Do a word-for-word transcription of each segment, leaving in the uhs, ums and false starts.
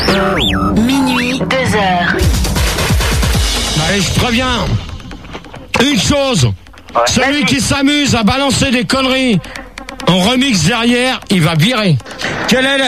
Minuit, deux heures. Allez, je préviens. Une chose. Ouais. Celui qui s'amuse à balancer des conneries en remix derrière, il va virer. Quel est le...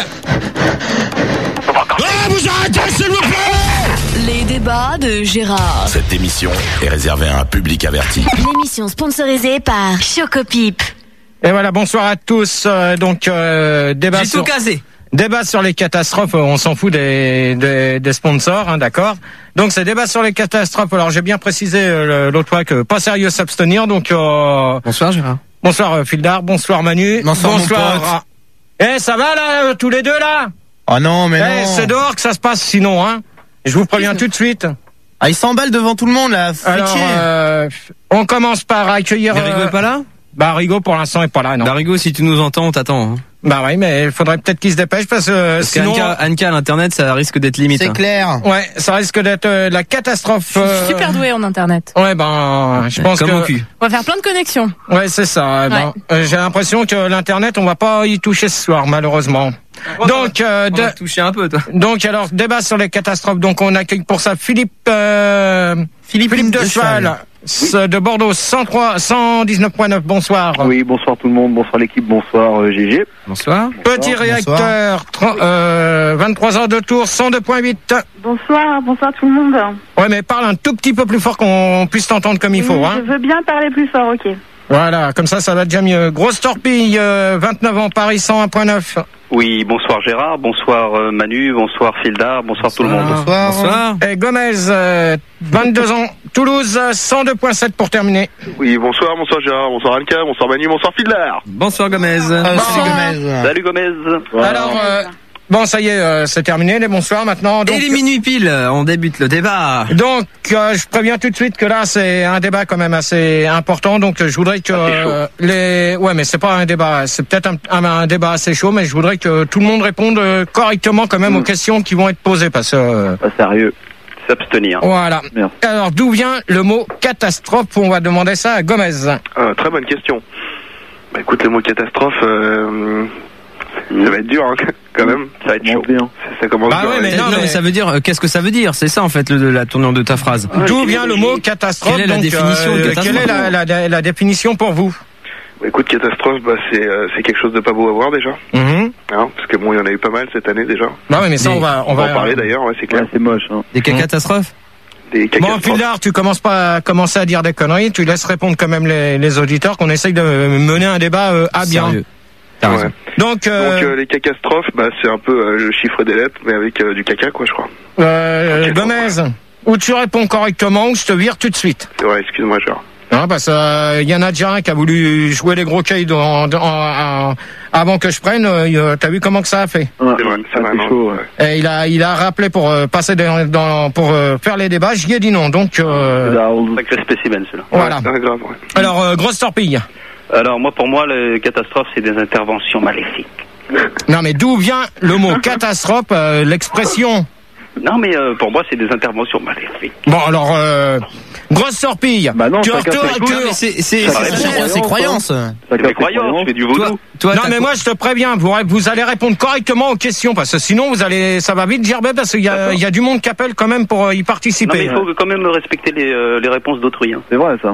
Ah, vous arrêtez, s'il vous plaît! Les débats de Gérard. Cette émission est réservée à un public averti. L'émission sponsorisée par Chocopip. Et voilà, bonsoir à tous. Euh, donc, euh, débat J'ai sur... tout casé. Débat sur les catastrophes, on s'en fout des, des, des sponsors, hein, d'accord. Donc c'est débat sur les catastrophes. Alors j'ai bien précisé euh, l'autre fois que pas sérieux s'abstenir. Donc euh, Bonsoir Gérard. bonsoir euh, Fildar, bonsoir Manu, Bonsoir, mon pote. Ah. Eh ça va là, tous les deux là? Oh non, mais Eh non. c'est dehors que ça se passe sinon, hein. Je vous préviens tout de suite. Ah, il s'emballe devant tout le monde là. Alors euh, on commence par accueillir. Rigo euh, est pas là? Bah Rigo pour l'instant est pas là, non. Bah Rigo, si tu nous entends, on t'attend. Hein. Bah oui, mais il faudrait peut-être qu'il se dépêche parce que Parce sinon. qu'Anka, Anka à l'internet, ça risque d'être limite. C'est hein. clair. Ouais, ça risque d'être euh, la catastrophe. Je euh, suis super doué en internet. Ouais, ben, je pense Comme que. au cul. On va faire plein de connexions. Ouais, c'est ça. Ben, euh, j'ai l'impression que l'internet, on va pas y toucher ce soir, malheureusement. Donc, euh, On va de- te toucher un peu, toi. donc, alors, débat sur les catastrophes. Donc, on accueille pour ça Philippe, euh, Philippe, Philippe de Cheval, ce- de Bordeaux, cent trois, cent dix-neuf point neuf. Bonsoir. Oui, bonsoir tout le monde, bonsoir l'équipe, bonsoir euh, G G. Bonsoir. Petit réacteur, trente, euh, vingt-trois heures de tour, cent deux point huit. Bonsoir, bonsoir tout le monde. Ouais, mais parle un tout petit peu plus fort qu'on puisse t'entendre comme il faut, Oui, hein. Je veux bien parler plus fort, ok. Voilà, comme ça, ça va déjà mieux. Grosse torpille, euh, vingt-neuf ans, Paris, cent un point neuf. Oui, bonsoir Gérard, bonsoir euh, Manu, bonsoir Fildar, bonsoir, tout le monde. Bonsoir. Bonsoir. Et Gomez, euh, vingt-deux ans, Toulouse, cent deux point sept pour terminer. Oui, bonsoir, bonsoir Gérard, bonsoir Anka, bonsoir Manu, bonsoir Fildar. Bonsoir Gomez. Euh, salut Gomez. Salut Gomez. Alors, euh, bon, ça y est, euh, c'est terminé, les bonsoirs maintenant. Donc, Et les minuit pile, on débute le débat. donc euh, je préviens tout de suite que là, c'est un débat quand même assez important. Donc, euh, je voudrais que euh, les... Ouais, mais c'est pas un débat, c'est peut-être un, un, un débat assez chaud, mais je voudrais que tout le monde réponde euh, correctement quand même Mm. aux questions qui vont être posées, parce que... euh, Pas sérieux. S'abstenir. voilà. Merci. Alors, d'où vient le mot catastrophe? On va demander ça à Gomez. Euh, très bonne question. Bah écoute, le mot catastrophe, euh, ça va être dur hein, quand même. Ça va être chaud. Ça, ça commence Bah dur, ouais, mais non, non, mais- ça veut dire, euh, qu'est-ce que ça veut dire? C'est ça en fait le, la tournure de ta phrase. D'où vient le mot catastrophe? Quelle est la donc, définition de catastrophe? Quelle est la, la, la, la définition pour vous? Bah, écoute, catastrophe, bah, c'est euh, c'est quelque chose de pas beau à voir déjà. Mhm. Hein, parce que bon, il y en a eu pas mal cette année déjà. Bah ouais, mais ça, Des- on va, on On va va en parler d'ailleurs, ouais, c'est clair. c'est moche. Hein. Des cas catastrophes? Des Bon, catastrophes. Fildar, tu commences pas à commencer à dire des conneries, tu laisses répondre quand même les, les auditeurs, qu'on essaye de mener un débat euh, à bien. Sérieux. T'as Ouais. raison. Donc, euh, Donc euh, les catastrophes, bah, c'est un peu euh, le chiffre des lettres, mais avec euh, du caca, quoi, je crois. euh, ok, Gomez, ou tu réponds correctement, ou je te vire tout de suite. C'est vrai, excuse-moi, Gérard. Hein, parce qu'il euh, y en a déjà un qui a voulu jouer les gros cailles dans, dans- en- en- avant que je prenne. Euh, T'as vu comment que ça a fait? Ouais, C'est vrai, c'est vrai, non. chaud. Ouais. Et il a, il a rappelé pour euh, passer dans, dans- pour euh, faire les débats. J'y ai dit non. Donc euh, Sacré spécimen celui-là. voilà. Ouais, c'est grave, ouais. Alors euh, grosse torpille. Alors moi pour moi les catastrophes c'est des interventions maléfiques. Non mais d'où vient le mot catastrophe, euh, l'expression? Non mais euh, pour moi c'est des interventions maléfiques. Bon alors euh, grosse torpille. Bah non, tu chacun retournes- ses tu- Non, mais c'est, c'est, Ça c'est, répond. c'est, c'est croyance. C'est mes croyances, je fais du vaudou. Toi, toi, non t'as mais quoi- moi je te préviens, vous, vous allez répondre correctement aux questions parce que sinon vous allez, ça va vite gerber parce qu'il y a, il y a du monde qui appelle quand même pour euh, y Non participer. mais il faut quand même respecter les, euh, les réponses d'autrui. Hein. C'est vrai ça.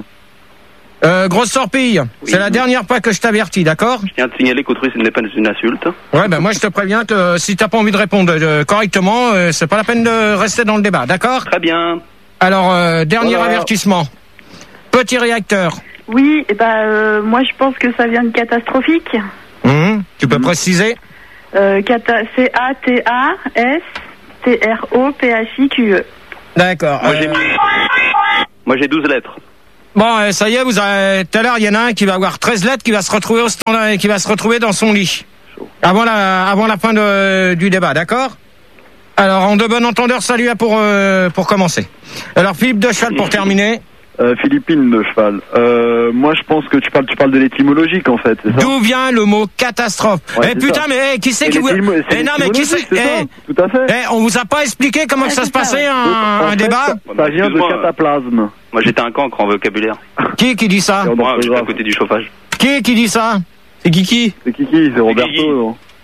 Euh, grosse torpille, c'est la dernière fois que je t'avertis, d'accord? Je tiens à te signaler qu'autrui ce n'est pas une insulte. Ouais, ben moi je te préviens que euh, si t'as pas envie de répondre euh, correctement, euh, c'est pas la peine de rester dans le débat, d'accord? Très bien. Alors, euh, dernier Voilà. avertissement. Petit réacteur. Oui, et bah, euh, moi je pense que ça vient de catastrophique. Hum, tu peux préciser? Euh, cata- C A T A S T R O P H I Q E. D'accord. Moi euh, j'ai moi j'ai douze lettres. Bon, euh, ça y est, vous avez, tout à l'heure, il y en a un qui va avoir treize lettres, qui va se retrouver au stand, et qui va se retrouver dans son lit. Avant la, avant la fin de, du débat, d'accord? Alors, en de bon entendeur, salut à pour, euh, pour commencer. Alors, Philippe de Cheval pour terminer. Euh, Philippine de cheval. Euh, moi je pense que tu parles, tu parles de l'étymologique en fait. C'est ça. D'où vient le mot catastrophe? Ouais, Eh c'est putain, ça. mais eh, qui c'est Et qui vous... l'étymo- c'est Eh non, mais qui c'est... l'étymologie, c'est Eh, ça. Tout à fait. eh, on vous a pas expliqué comment Ouais, que ça c'est se ça, passait ouais. un, En un fait, débat? Ça, ça vient de Excuse-moi. cataplasme. Moi j'étais un cancre en vocabulaire. Qui qui dit ça? Et on en Moi j'étais à retrouvera. côté du chauffage. Qui qui dit ça? C'est Kiki. C'est Kiki, c'est Roberto. Kiki. non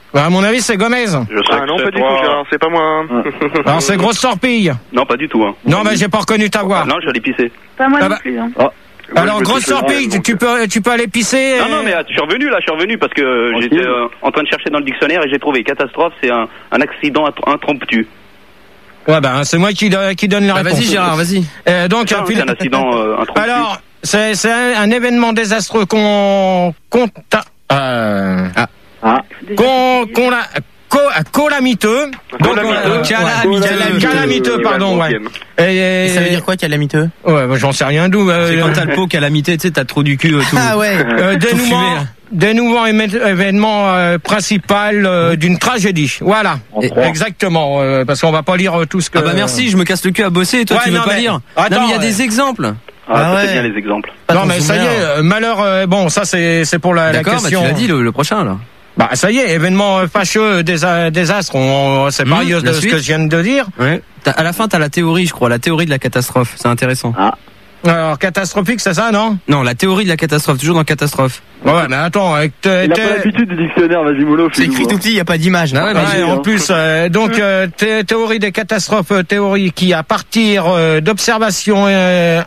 Bah, à mon avis, c'est Gomez. Je sais Ah que non, c'est pas du toi. tout, Gérard, c'est pas moi. Hein. Alors, c'est Grosse Torpille. Non, pas du tout. Hein. Non, mais j'ai pas reconnu ta voix. Ah, non, j'allais pisser. Pas moi Ah non bah. plus. Hein. Moi, Alors, je me Grosse suis fait Torpille, donc, tu peux, tu peux aller pisser. Non, et- non, mais euh, je suis revenu là, je suis revenu parce que euh, Tranquille. j'étais euh, en train de chercher dans le dictionnaire et j'ai trouvé catastrophe, c'est un, un accident int- impromptu. Ouais, bah, c'est moi qui, do- qui donne la Ah, réponse. vas-y Gérard, vas-y. Euh, donc, C'est ça, un hein, fil- c'est un accident euh, impromptu. Alors, c'est, c'est un, un événement désastreux qu'on, qu'on, ta- euh, Ah. Déjà, qu'on, c'est- qu'on la, co- calamiteux. Donc, Calamiteux. euh, calamiteux. Calamiteux, pardon, ouais. Et, Et ça veut dire quoi, calamiteux? Ouais, bah, j'en sais rien d'où. euh, C'est quand t'as le pot calamité, tu sais, t'as trop du cul. euh, Tout. Ah ouais. euh, Tout fumé, dénouement, là. dénouement éme- événement euh, principal euh, d'une tragédie. Voilà. En Et- trois. Exactement, euh, parce qu'on va pas lire euh, tout ce que. Ah bah merci, je me casse le cul à bosser et toi Ouais, tu veux non, pas mais- lire. Attends, non mais il y a ouais. des exemples. Ah, Ah c'était ouais. bien les exemples. Pas Non ton mais ça y zoomer. est, euh, malheur. euh, bon, ça c'est c'est pour la, la D'accord, bah tu question. l'as dit le, le prochain là. Bah ça y est, événement euh, fâcheux, désa- désastre. On, on- c'est Mmh, pareil la de ce suite. que je viens de dire. Ouais. T'as- à la fin t'as la théorie, je crois, la théorie de la catastrophe. C'est intéressant. Alors catastrophique, c'est ça, non? Non, la théorie de la catastrophe, toujours dans catastrophe. Ouais, mais attends, avec te- Il a te- pas l'habitude du dictionnaire, vas-y Molo, C'est fais-nous, écrit hein. tout petit, y a pas d'image. Ah ouais, Ouais, vas-y, en hein. plus, euh, donc euh, thé- théorie des catastrophes, euh, théorie qui à partir euh, d'observations euh,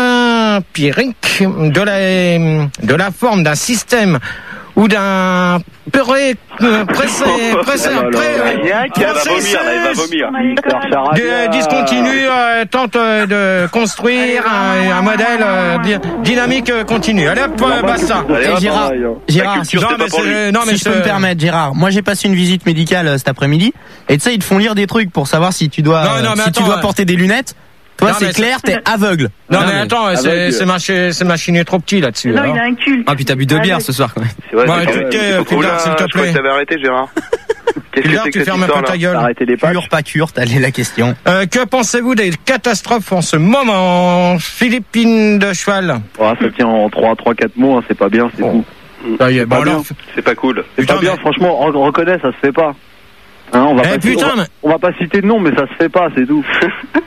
empiriques de la de la forme d'un système ou d'un pré, euh, pressé, pressé, Oh là là. pré- Elle va vomir, là, elle va vomir. À l'école. de- discontinue euh, tente euh, de construire un, un modèle euh, di- dynamique euh, continu. Allez hop, euh, basta. Allez, Et hop, Gérard, pareil, hein. Gérard, culture, si, Non c'est mais, pas pour c'est- lui. non, mais si je peux c'est- me permettre, Gérard, moi j'ai passé une visite médicale euh, cet après-midi, et tu sais, ils te font lire des trucs pour savoir si tu dois, Non, non, mais si tu attends, dois ouais. porter des lunettes. Toi, Non, mais c'est clair, t'es aveugle. Non, Non, mais mais- attends, c'est Aveugle. c'est machi- c'est machiné trop petit là-dessus. Non, alors. il a un culte. Ah puis t'as bu deux bières ce soir quand même. C'est vrai, Ouais, c'est tu quand même- t'es, il faut qu'on- Fulgard, Oula, s'il te je crois plaît. que t'avais arrêté, Gérard. Qu'est-ce que Fulgard, c'est tu que cette fermes un peu histoire ta là gueule. Arrêtez les pattes. Cure, pas cure, t'as la question. Euh, que pensez-vous des catastrophes en ce moment, Philippines de cheval? Oh, ça tient en trois, trois, quatre mots, hein, c'est pas bien, c'est Bon. tout. Ça y est, bon pas alors. bien. C'est pas cool. C'est Putain, pas bien, mais- franchement, on reconnaît, ça se fait pas. Hein, on va Eh pas putain, on va, mais- on va pas citer de nom, mais ça se fait pas, c'est tout.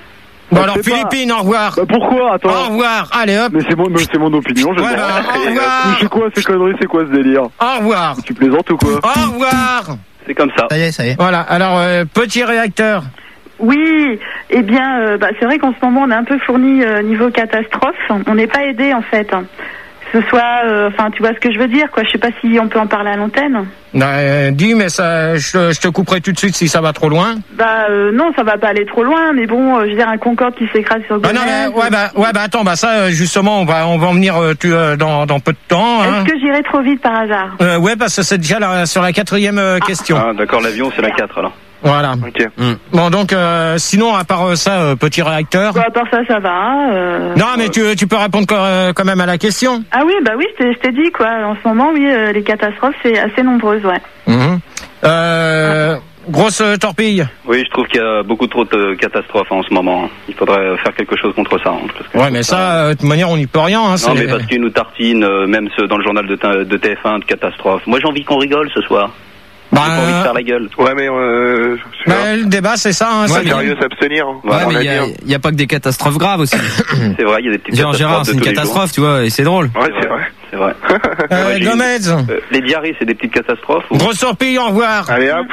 Bon Ça alors se fait pas. Philippines, au revoir. Bah pourquoi, Au attends. revoir, allez hop. Mais c'est mon, mais c'est mon opinion, je Ouais, sais bah, pas. au revoir. Mais c'est quoi ces conneries, c'est quoi ce délire? Au revoir. Tu plaisantes ou quoi? Au revoir. C'est comme ça. Ça y est, ça y est. Voilà, alors euh, petit réacteur. Oui, eh bien, euh, bah, c'est vrai qu'en ce moment, on est un peu fourni euh, niveau catastrophe. On n'est pas aidé, en fait. Que ce soit, euh, enfin, tu vois ce que je veux dire, quoi. Je sais pas si on peut en parler à l'antenne. Euh, dis, mais ça, je, te- je te couperai tout de suite si ça va trop loin. Bah, euh, non, ça va pas aller trop loin, mais bon, euh, je veux dire, un Concorde qui s'écrase sur Ah non, Gonesse. mais ouais, bah, ouais, bah attends, bah ça, euh, justement, on va, on va en venir euh, tu, euh, dans, dans peu de temps. Hein. Est-ce que j'irai trop vite par hasard? Euh, ouais, parce que c'est déjà la- sur la quatrième euh, question. Ah, d'accord, l'avion, c'est la quatre alors. Voilà. Ok. Bon, donc, euh, sinon, à part euh, ça, euh, petit réacteur. Bah, à part ça, ça va. euh. Non, mais tu, tu peux répondre quand, euh, quand même à la question. Ah oui, bah oui, je t'ai- je t'ai dit, quoi. En ce moment, oui, euh, les catastrophes, c'est assez nombreuses, ouais. Mhm. Euh, grosse euh, torpille. Oui, je trouve qu'il y a beaucoup trop de catastrophes en ce moment. Il faudrait faire quelque chose contre ça. hein, parce que Ouais, mais ça, euh, de toute manière, on n'y peut rien. Hein, Non, c'est- mais parce qu'ils nous tartinent, euh, même ceux dans le journal de, T- de T F un, de catastrophes. Moi, j'ai envie qu'on rigole ce soir. Bah, J'ai pas envie de faire la gueule. Ouais, mais euh, je bah, le débat, c'est ça. Hein, Ouais, c'est mais- sérieux, s'abstenir. Ouais, Voilà, on mais a il y, dit, a- hein. il y a pas que des catastrophes graves aussi. C'est vrai, il y a des petites Genre catastrophes Gérard, de c'est une tous les jours. catastrophe, tu vois, et c'est drôle. Ouais, c'est vrai. C'est vrai. Euh, Ouais, j'ai- Gomez. Euh, les diarrhées, c'est des petites catastrophes ou... Grosse torpille, au revoir. Allez, hop.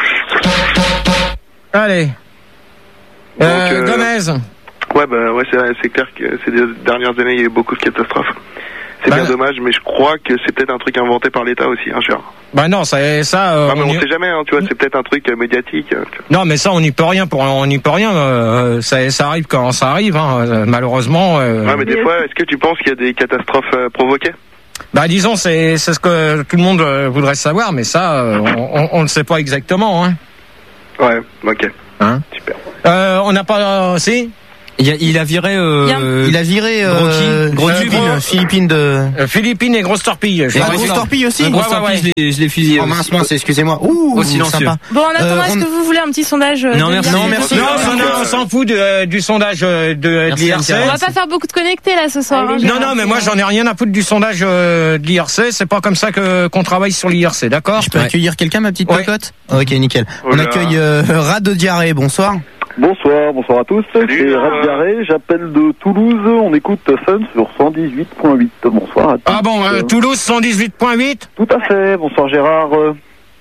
Allez. Euh, Donc, euh, Gomez. Ouais, bah, ouais, c'est, c'est clair que ces deux dernières années, il y a eu beaucoup de catastrophes. C'est Bah, bien dommage, mais je crois que c'est peut-être un truc inventé par l'État aussi, hein, Gérard. Bah non, ça, ça. euh, Ah, mais on on y- sait jamais, hein, tu vois, c'est peut-être un truc euh, médiatique. euh, tu vois. Non, mais ça, on n'y peut rien. Pour, on n'y peut rien. euh, ça, ça arrive quand ça arrive. Hein, euh, malheureusement. euh, Ouais, mais des Mais fois, est-ce que tu penses qu'il y a des catastrophes euh, provoquées? Bah disons, c'est, c'est ce que tout le monde euh, voudrait savoir, mais ça, euh, on, on, on ne sait pas exactement. Hein. Ouais, ok. Hein Super. Euh, on n'a pas. Si. Il, a, il a viré. Euh, Il y a- Il a viré euh, Gros qui Gros Philippines, qui Philippines de. Euh, Philippines et grosse torpille. Je Et l'ai grosse dit. torpille aussi. Un gros Ouais, ouais, torpille, ouais. je l'ai- je l'ai fusillé. Oh mince, mince, excusez-moi. Ouh, Au silencieux. sympa. Bon, en attendant, Euh, est-ce on- que vous voulez un petit sondage euh, Non, de merci. l'I R C? Non, merci. Non, Merci. non, non, on s'en fout de- du sondage euh, de, de Merci, l'I R C. Anne-Claire. On va pas faire beaucoup de connectés là ce soir. hein, Non, Gérard. non, mais moi j'en ai rien à foutre du sondage euh, de l'I R C. C'est pas comme ça que qu'on travaille sur l'I R C, d'accord? Je peux Ouais. accueillir quelqu'un, ma petite Ouais. cocotte? Ok, nickel. On Oula. accueille euh, Rat de diarrhée. Bonsoir. Bonsoir, bonsoir à tous. Salut, C'est euh, Rasgaré, j'appelle de Toulouse. On écoute Fun sur cent dix-huit point huit. Bonsoir à tous. Ah bon, euh, Toulouse cent dix-huit point huit. Tout à fait. Bonsoir Gérard. Euh,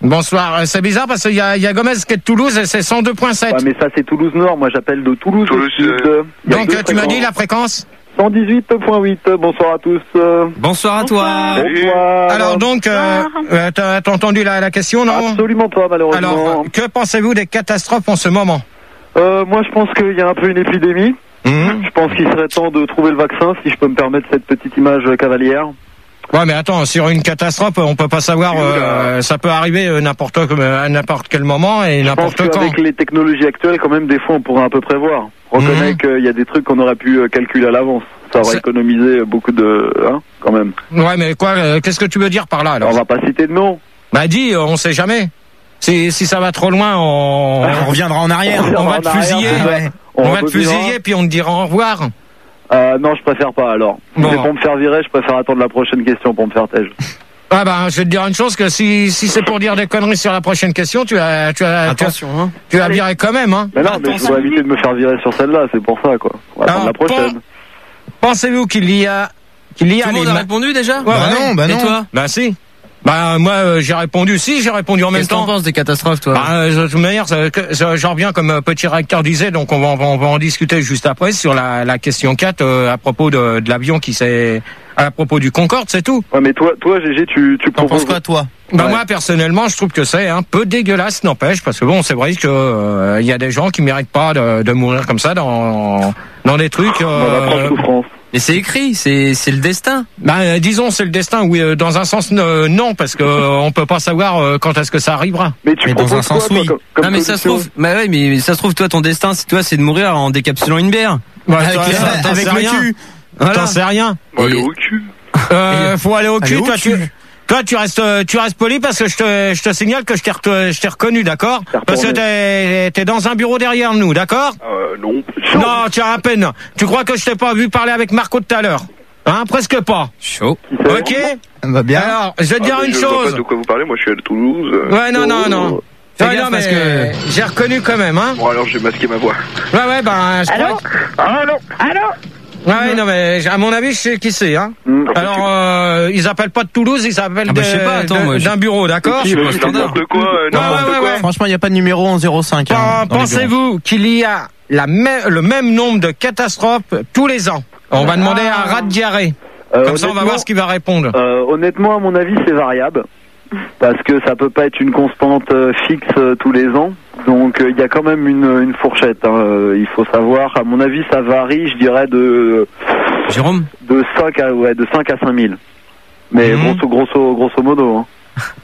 Bonsoir. C'est bizarre parce qu'il y a, il y a Gomez qui est de Toulouse et c'est cent deux virgule sept. Ouais, mais ça c'est Toulouse Nord, moi j'appelle de Toulouse. Toulouse, Sud. euh, Il y a Donc deux tu m'as fréquences. dit la fréquence. cent dix-huit virgule huit, bonsoir à tous. Bonsoir à toi. Bonsoir. Alors donc, euh, euh, t'as, t'as entendu la, la question, non? Absolument pas, malheureusement. Alors, que pensez-vous des catastrophes en ce moment? Euh, moi je pense qu'il y a un peu une épidémie. Mmh. Je pense qu'il serait temps de trouver le vaccin, si je peux me permettre cette petite image cavalière. Ouais, mais attends, sur une catastrophe, on peut pas savoir. Euh, ça peut arriver euh, n'importe à n'importe quel moment et Je pense n'importe quand. qu'avec les technologies actuelles, quand même, des fois, on pourrait un peu prévoir. On reconnaît Mhm. qu'il y a des trucs qu'on aurait pu euh, calculer à l'avance. Ça aurait C'est- économisé beaucoup de... Hein, quand même. Ouais, mais quoi euh, Qu'est-ce que tu veux dire par là alors? On va pas citer de nom. Bah dis, euh, on sait jamais. Si si ça va trop loin, on, On reviendra en arrière. on va te en arrière, fusiller. ouais. On, va te rebobinera. fusiller puis on te dira au revoir. Euh, non, je préfère pas, alors. Si Bon. c'est pour me faire virer, je préfère attendre la prochaine question pour me faire têche. Ah bah, je vais te dire une chose, que si si c'est pour dire des conneries sur la prochaine question, tu as tu as tu as, Attention, hein. tu as viré quand même, hein. Mais non, mais je dois éviter de me faire virer sur celle-là, c'est pour ça, quoi. On va attendre Alors, la prochaine. Pensez-vous qu'il y a qu'il y a Tout le monde les a ma- répondu déjà? Ouais, Bah ouais. non, bah Et non. toi? Bah si. Bah moi euh, j'ai répondu si, j'ai répondu en même Qu'est-ce que t'en temps. penses des catastrophes, toi? Bah, euh, de toute manière, ça- que- ça- j'en reviens comme euh, petit réacteur disait, donc on va, on va, on va en discuter juste après sur la, la question quatre euh, à propos de, de l'avion qui s'est... à propos du Concorde, c'est tout. Ouais, mais toi, toi, G G, tu, tu T'en proposes... penses quoi, toi? Bah Ouais. moi personnellement, je trouve que c'est un peu dégueulasse, n'empêche, parce que bon, c'est vrai que euh, il y a des gens qui méritent pas de, de mourir comme ça dans dans des trucs. Dans la tranche Euh, souffrance. Mais c'est écrit, c'est c'est le destin. bah euh, disons c'est le destin, oui, euh, dans un sens euh, non, parce que euh, on peut pas savoir euh, quand est-ce que ça arrivera. Mais tu Mais dans proposes un sens, quoi, toi, oui. comme, comme non mais ça se solution trouve, bah ouais, mais ça se trouve toi ton destin, c'est toi, c'est de mourir en décapsulant une bière. Ouais, Avec, t'en- t'en- t'en avec sais le rien. cul. Voilà. T'en sais rien. Bon, allez, Et- au cul. Euh, faut aller au Allez cul, au toi cul. tu. Toi, tu restes, tu restes poli parce que je te, je te signale que je t'ai, re- je t'ai reconnu, d'accord? T'es Parce que retourné. t'es, t'es dans un bureau derrière nous, d'accord? Euh, non. Non, tu as à peine. Tu crois que je t'ai pas vu parler avec Marco tout à l'heure? Hein, presque pas. Chaud. Qui sait Ok? Bah bien. Alors, je vais te Ah, dire mais une je vois chose. pas de quoi vous parlez, moi je suis à Toulouse. euh. Ouais, non, non, non. Fais Ouais, gaffe non, parce mais j'ai reconnu quand même, hein? Bon, alors j'ai masqué ma voix. Ouais, ouais, ben, je Allô crois. Allô Allô que- Ouais, non, mais à mon avis, je sais qui c'est, hein? Hmm. Alors, euh, ils appellent pas de Toulouse, ils appellent Ah bah, de- je sais pas, attends, de- moi, je- d'un bureau, d'accord? Je sais pas, n'importe quoi, euh, n'importe ouais, ouais, quoi. ouais. Franchement, il n'y a pas de numéro en zéro cinq. hein, Pen- dans les bureaux. Pensez-vous qu'il y a la même, le même nombre de catastrophes tous les ans? On va demander à Rat Diarrhée. Euh, Comme ça, on va honnêtement- voir ce qu'il va répondre. Euh, honnêtement, à mon avis, c'est variable. Parce que ça peut pas être une constante euh, fixe euh, tous les ans. Donc euh, il y a quand même une, une fourchette. Hein. Euh, il faut savoir, à mon avis, ça varie, je dirais, de, Jérôme? de cinq à ouais, de cinq à cinq mille. Mais Mhm. grosso, grosso, grosso modo. Hein.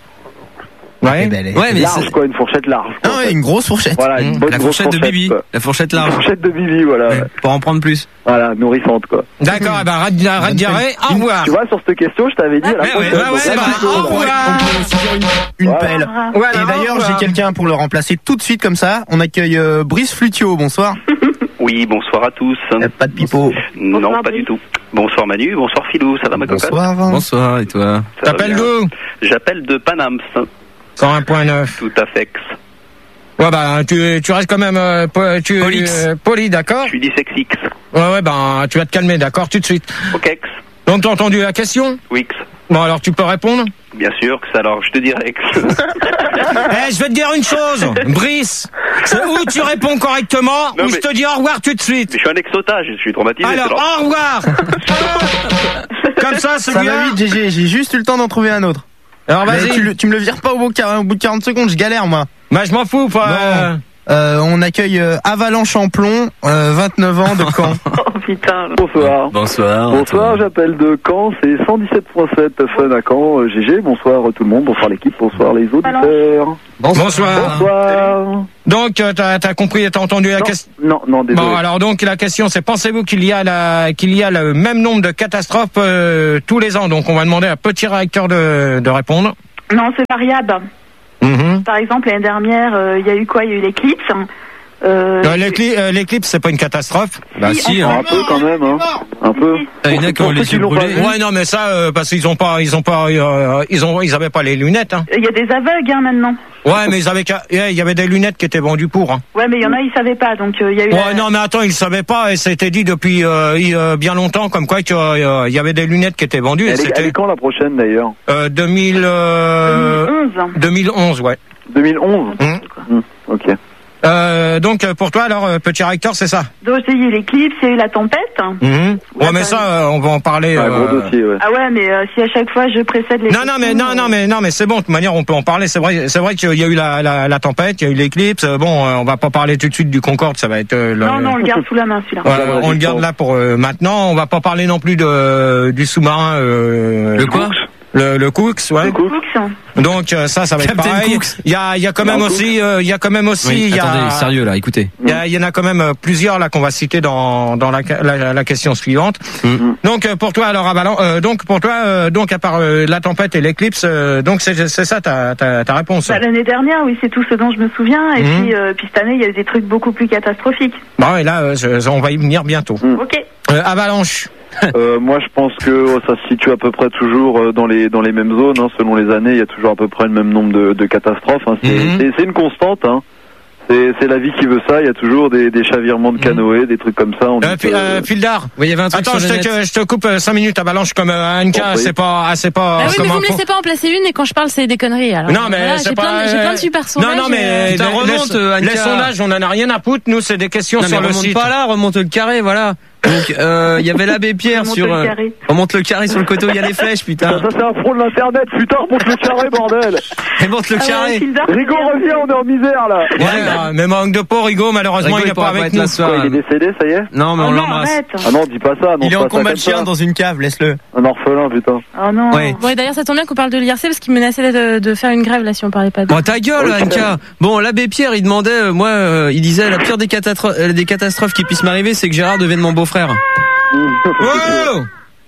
Ouais. Eh ben, elle est- Ouais, mais Large, c'est quoi, une fourchette large. Ah quoi, en ouais, fait. une grosse fourchette. Voilà, une Mmh. bonne la grosse fourchette de Bibi. quoi. La fourchette Une large. fourchette de Bibi, voilà. Ouais, pour en prendre plus. Voilà, nourrissante, quoi. D'accord, eh ben, Rat, Rat Diarrhée, au revoir. Tu vois, sur cette question, je t'avais dit à la Ouais, prochaine. ouais, ouais, Donc là, bah, tu peux- au On pourrait- revoir. on pourrait aussi dire une, une Voilà. pelle. Voilà, Et au d'ailleurs, j'ai revoir. quelqu'un pour le remplacer tout de suite comme ça. On accueille euh, Brice Flutio. Bonsoir. Oui, bonsoir à tous. Y a pas de pipeau. Non, Bonsoir, pas Brice. du tout. Bonsoir Manu, bonsoir Philou, ça va ma cocotte? Bonsoir. Bonsoir, et toi? Ça va T'appelles bien. d'où? J'appelle de Paname, cent un point neuf. tout à fait. Ouais, bah, tu, tu restes quand même, euh, po- tu, Polix. euh, poli, d'accord? Je suis dyslexique. Ouais, ouais, ben, tu vas te calmer, d'accord, tout de suite. Ok, Donc, t'as entendu la question? Wix. Bon, alors, tu peux répondre? Bien sûr que ça, alors je te dirai. Eh, je vais te dire une chose, Brice. C'est où tu réponds correctement, Non, ou je mais- te dis au revoir tout de suite. Mais je suis un exotage, je suis traumatisé. Alors, c'est alors- au revoir. Comme ça, Ça va celui-là. vite, G G. J'ai juste eu le temps d'en trouver un autre. Alors, Mais vas-y. tu, le- tu me le vires pas au bout, de quar- au bout de quarante secondes. Je galère, moi. Bah, je m'en fous, pas. Non. euh, Euh, on accueille euh, Avalanche en plomb, euh, vingt-neuf ans de Caen. Oh putain. Bonsoir. Bonsoir. Bonsoir, j'appelle de Caen, c'est cent dix-sept virgule sept Fun à Caen, euh, G G, bonsoir tout le monde, bonsoir l'équipe, bonsoir les auditeurs. Bonsoir. Bonsoir. Donc, euh, t'as, t'as compris, t'as entendu la Non, question. non, non, désolé. Bon, alors donc la question, c'est pensez-vous qu'il y a la, qu'il y a le même nombre de catastrophes euh, tous les ans? Donc, on va demander à Petit Réacteur de, de répondre. Non, c'est variable. Mhm. Par exemple, l'année dernière, euh, il y a eu quoi? Il y a eu l'éclipse. Euh, Euh, l'écli- euh, l'éclipse, c'est pas une catastrophe. Bah Si, si, on- hein. Un peu quand même, hein. Un peu. Il y en a qui ont Pour ceux les qui yeux l'ont pas brûlés. vu. Ouais, non, mais ça, euh, parce qu'ils ont pas, ils ont pas, euh, ils ont, ils avaient pas les lunettes, hein. Il y a des aveugles hein, maintenant. Ouais, mais ils avaient, qu'à- il y avait des lunettes qui étaient vendues pour. Hein. Ouais, mais il y en a, ils savaient pas, donc il euh, y a eu. Ouais, la... non, mais attends, ils savaient pas, et ça a été dit depuis euh, il- euh, bien longtemps, comme quoi il euh, y avait des lunettes qui étaient vendues. Et Elle est, elle c'était est quand la prochaine d'ailleurs euh, deux mille, euh, deux mille onze. deux mille onze, ouais. deux mille onze Hum. Hum, Ok. Euh, donc euh, pour toi, alors, euh, petit recteur, c'est ça. Donc il y a eu l'éclipse, il y a eu la tempête. Mhm. Ouais, Ouais, mais bah, ça, euh, on va en parler. Un gros euh, dossier, ouais. Ah ouais, mais euh, si à chaque fois je précède les. Non, non, mais non, non, mais non, mais c'est bon. De toute manière, on peut en parler. C'est vrai, c'est vrai qu'il y a eu la, la, la tempête, il y a eu l'éclipse. Euh, Bon, euh, on va pas parler tout de suite du Concorde, ça va être. Euh, le- Non, non, on le garde sous la main celui-là. Ouais, on le garde là pour euh, maintenant. On va pas parler non plus de du sous-marin. Euh, Le quoi? Le, le Cooks, ouais. Le Cooks. Donc euh, ça, ça va être Captain pareil. Cooks. Il y a, il y a quand même Non, aussi, euh, il y a quand même aussi, Oui, il y a, attendez, sérieux là, écoutez. il y, a- il y en a quand même euh, plusieurs là qu'on va citer dans dans la la, la question suivante. Mm. Donc euh, pour toi alors Avalan, euh, donc pour toi euh, donc à part euh, la tempête et l'éclipse, euh, donc c'est c'est ça ta ta, ta réponse. Bah, l'année dernière, oui, c'est tout ce dont je me souviens. Et Mhm. puis, euh, puis cette année, il y a eu des trucs beaucoup plus catastrophiques. Bon et là euh, je- on va y venir bientôt. Ok. Euh, avalanche. Euh, moi, je pense que oh, ça se situe à peu près toujours euh, dans les dans les mêmes zones. Hein, selon les années, il y a toujours à peu près le même nombre de, de catastrophes. Hein. C'est Mhm. c'est- c'est une constante. Hein. C'est c'est la vie qui veut ça. Il y a toujours des, des chavirements de canoë, des trucs comme ça. On Euh, dit Fi- que- euh, Fildar. Oui, il y avait un truc Attends, je sur le te, net. je te coupe euh, cinq minutes Avalanche comme euh, Anka, Compris. c'est pas, ah, c'est pas. Ah oui, mais comme vous me info. laissez pas en placer une et quand je parle, c'est des conneries. Alors, Non, mais voilà, c'est j'ai pas. plein, de- j'ai plein de super sondages. Non, non, mais Putain, les- remonte, les, euh, Anka. les sondages, on en a rien à foutre. Nous, c'est des questions Non, mais sur le remonte site. pas là, remonte le carré, voilà. Donc, euh, il y avait l'abbé Pierre Remonte sur. le euh, carré. remonte le carré sur le coteau, il y a les flèches, Putain, putain. ça c'est un pro de l'internet. Putain, remonte le carré, bordel. Remonte le Ah ouais, carré. Fildar, Rigo, reviens, on est en misère là. Ouais, euh, mais manque de peau, Rigo, malheureusement, Rigo, il il n'est pas pourra avec pas être nous. là ce soir. Quoi, il est décédé, ça y est Non, mais Oh on non, l'embrasse. arrête. Ah non, dis pas ça. Non, Il est c'est en pas ça combat de comme ça. chien dans une cave, laisse-le. Un orphelin, putain. Oh non. Ouais. Bon, et d'ailleurs, ça tombe bien qu'on parle de l'I R C parce qu'il menaçait de, de faire une grève là si on parlait pas de. Bon, ta gueule, Ok. Anka. Bon, l'abbé Pierre, il demandait, euh, moi, euh, il disait, la pire des, catastro- euh, des catastrophes qui puissent m'arriver, c'est que Gérard devienne mon beau-frère. Oh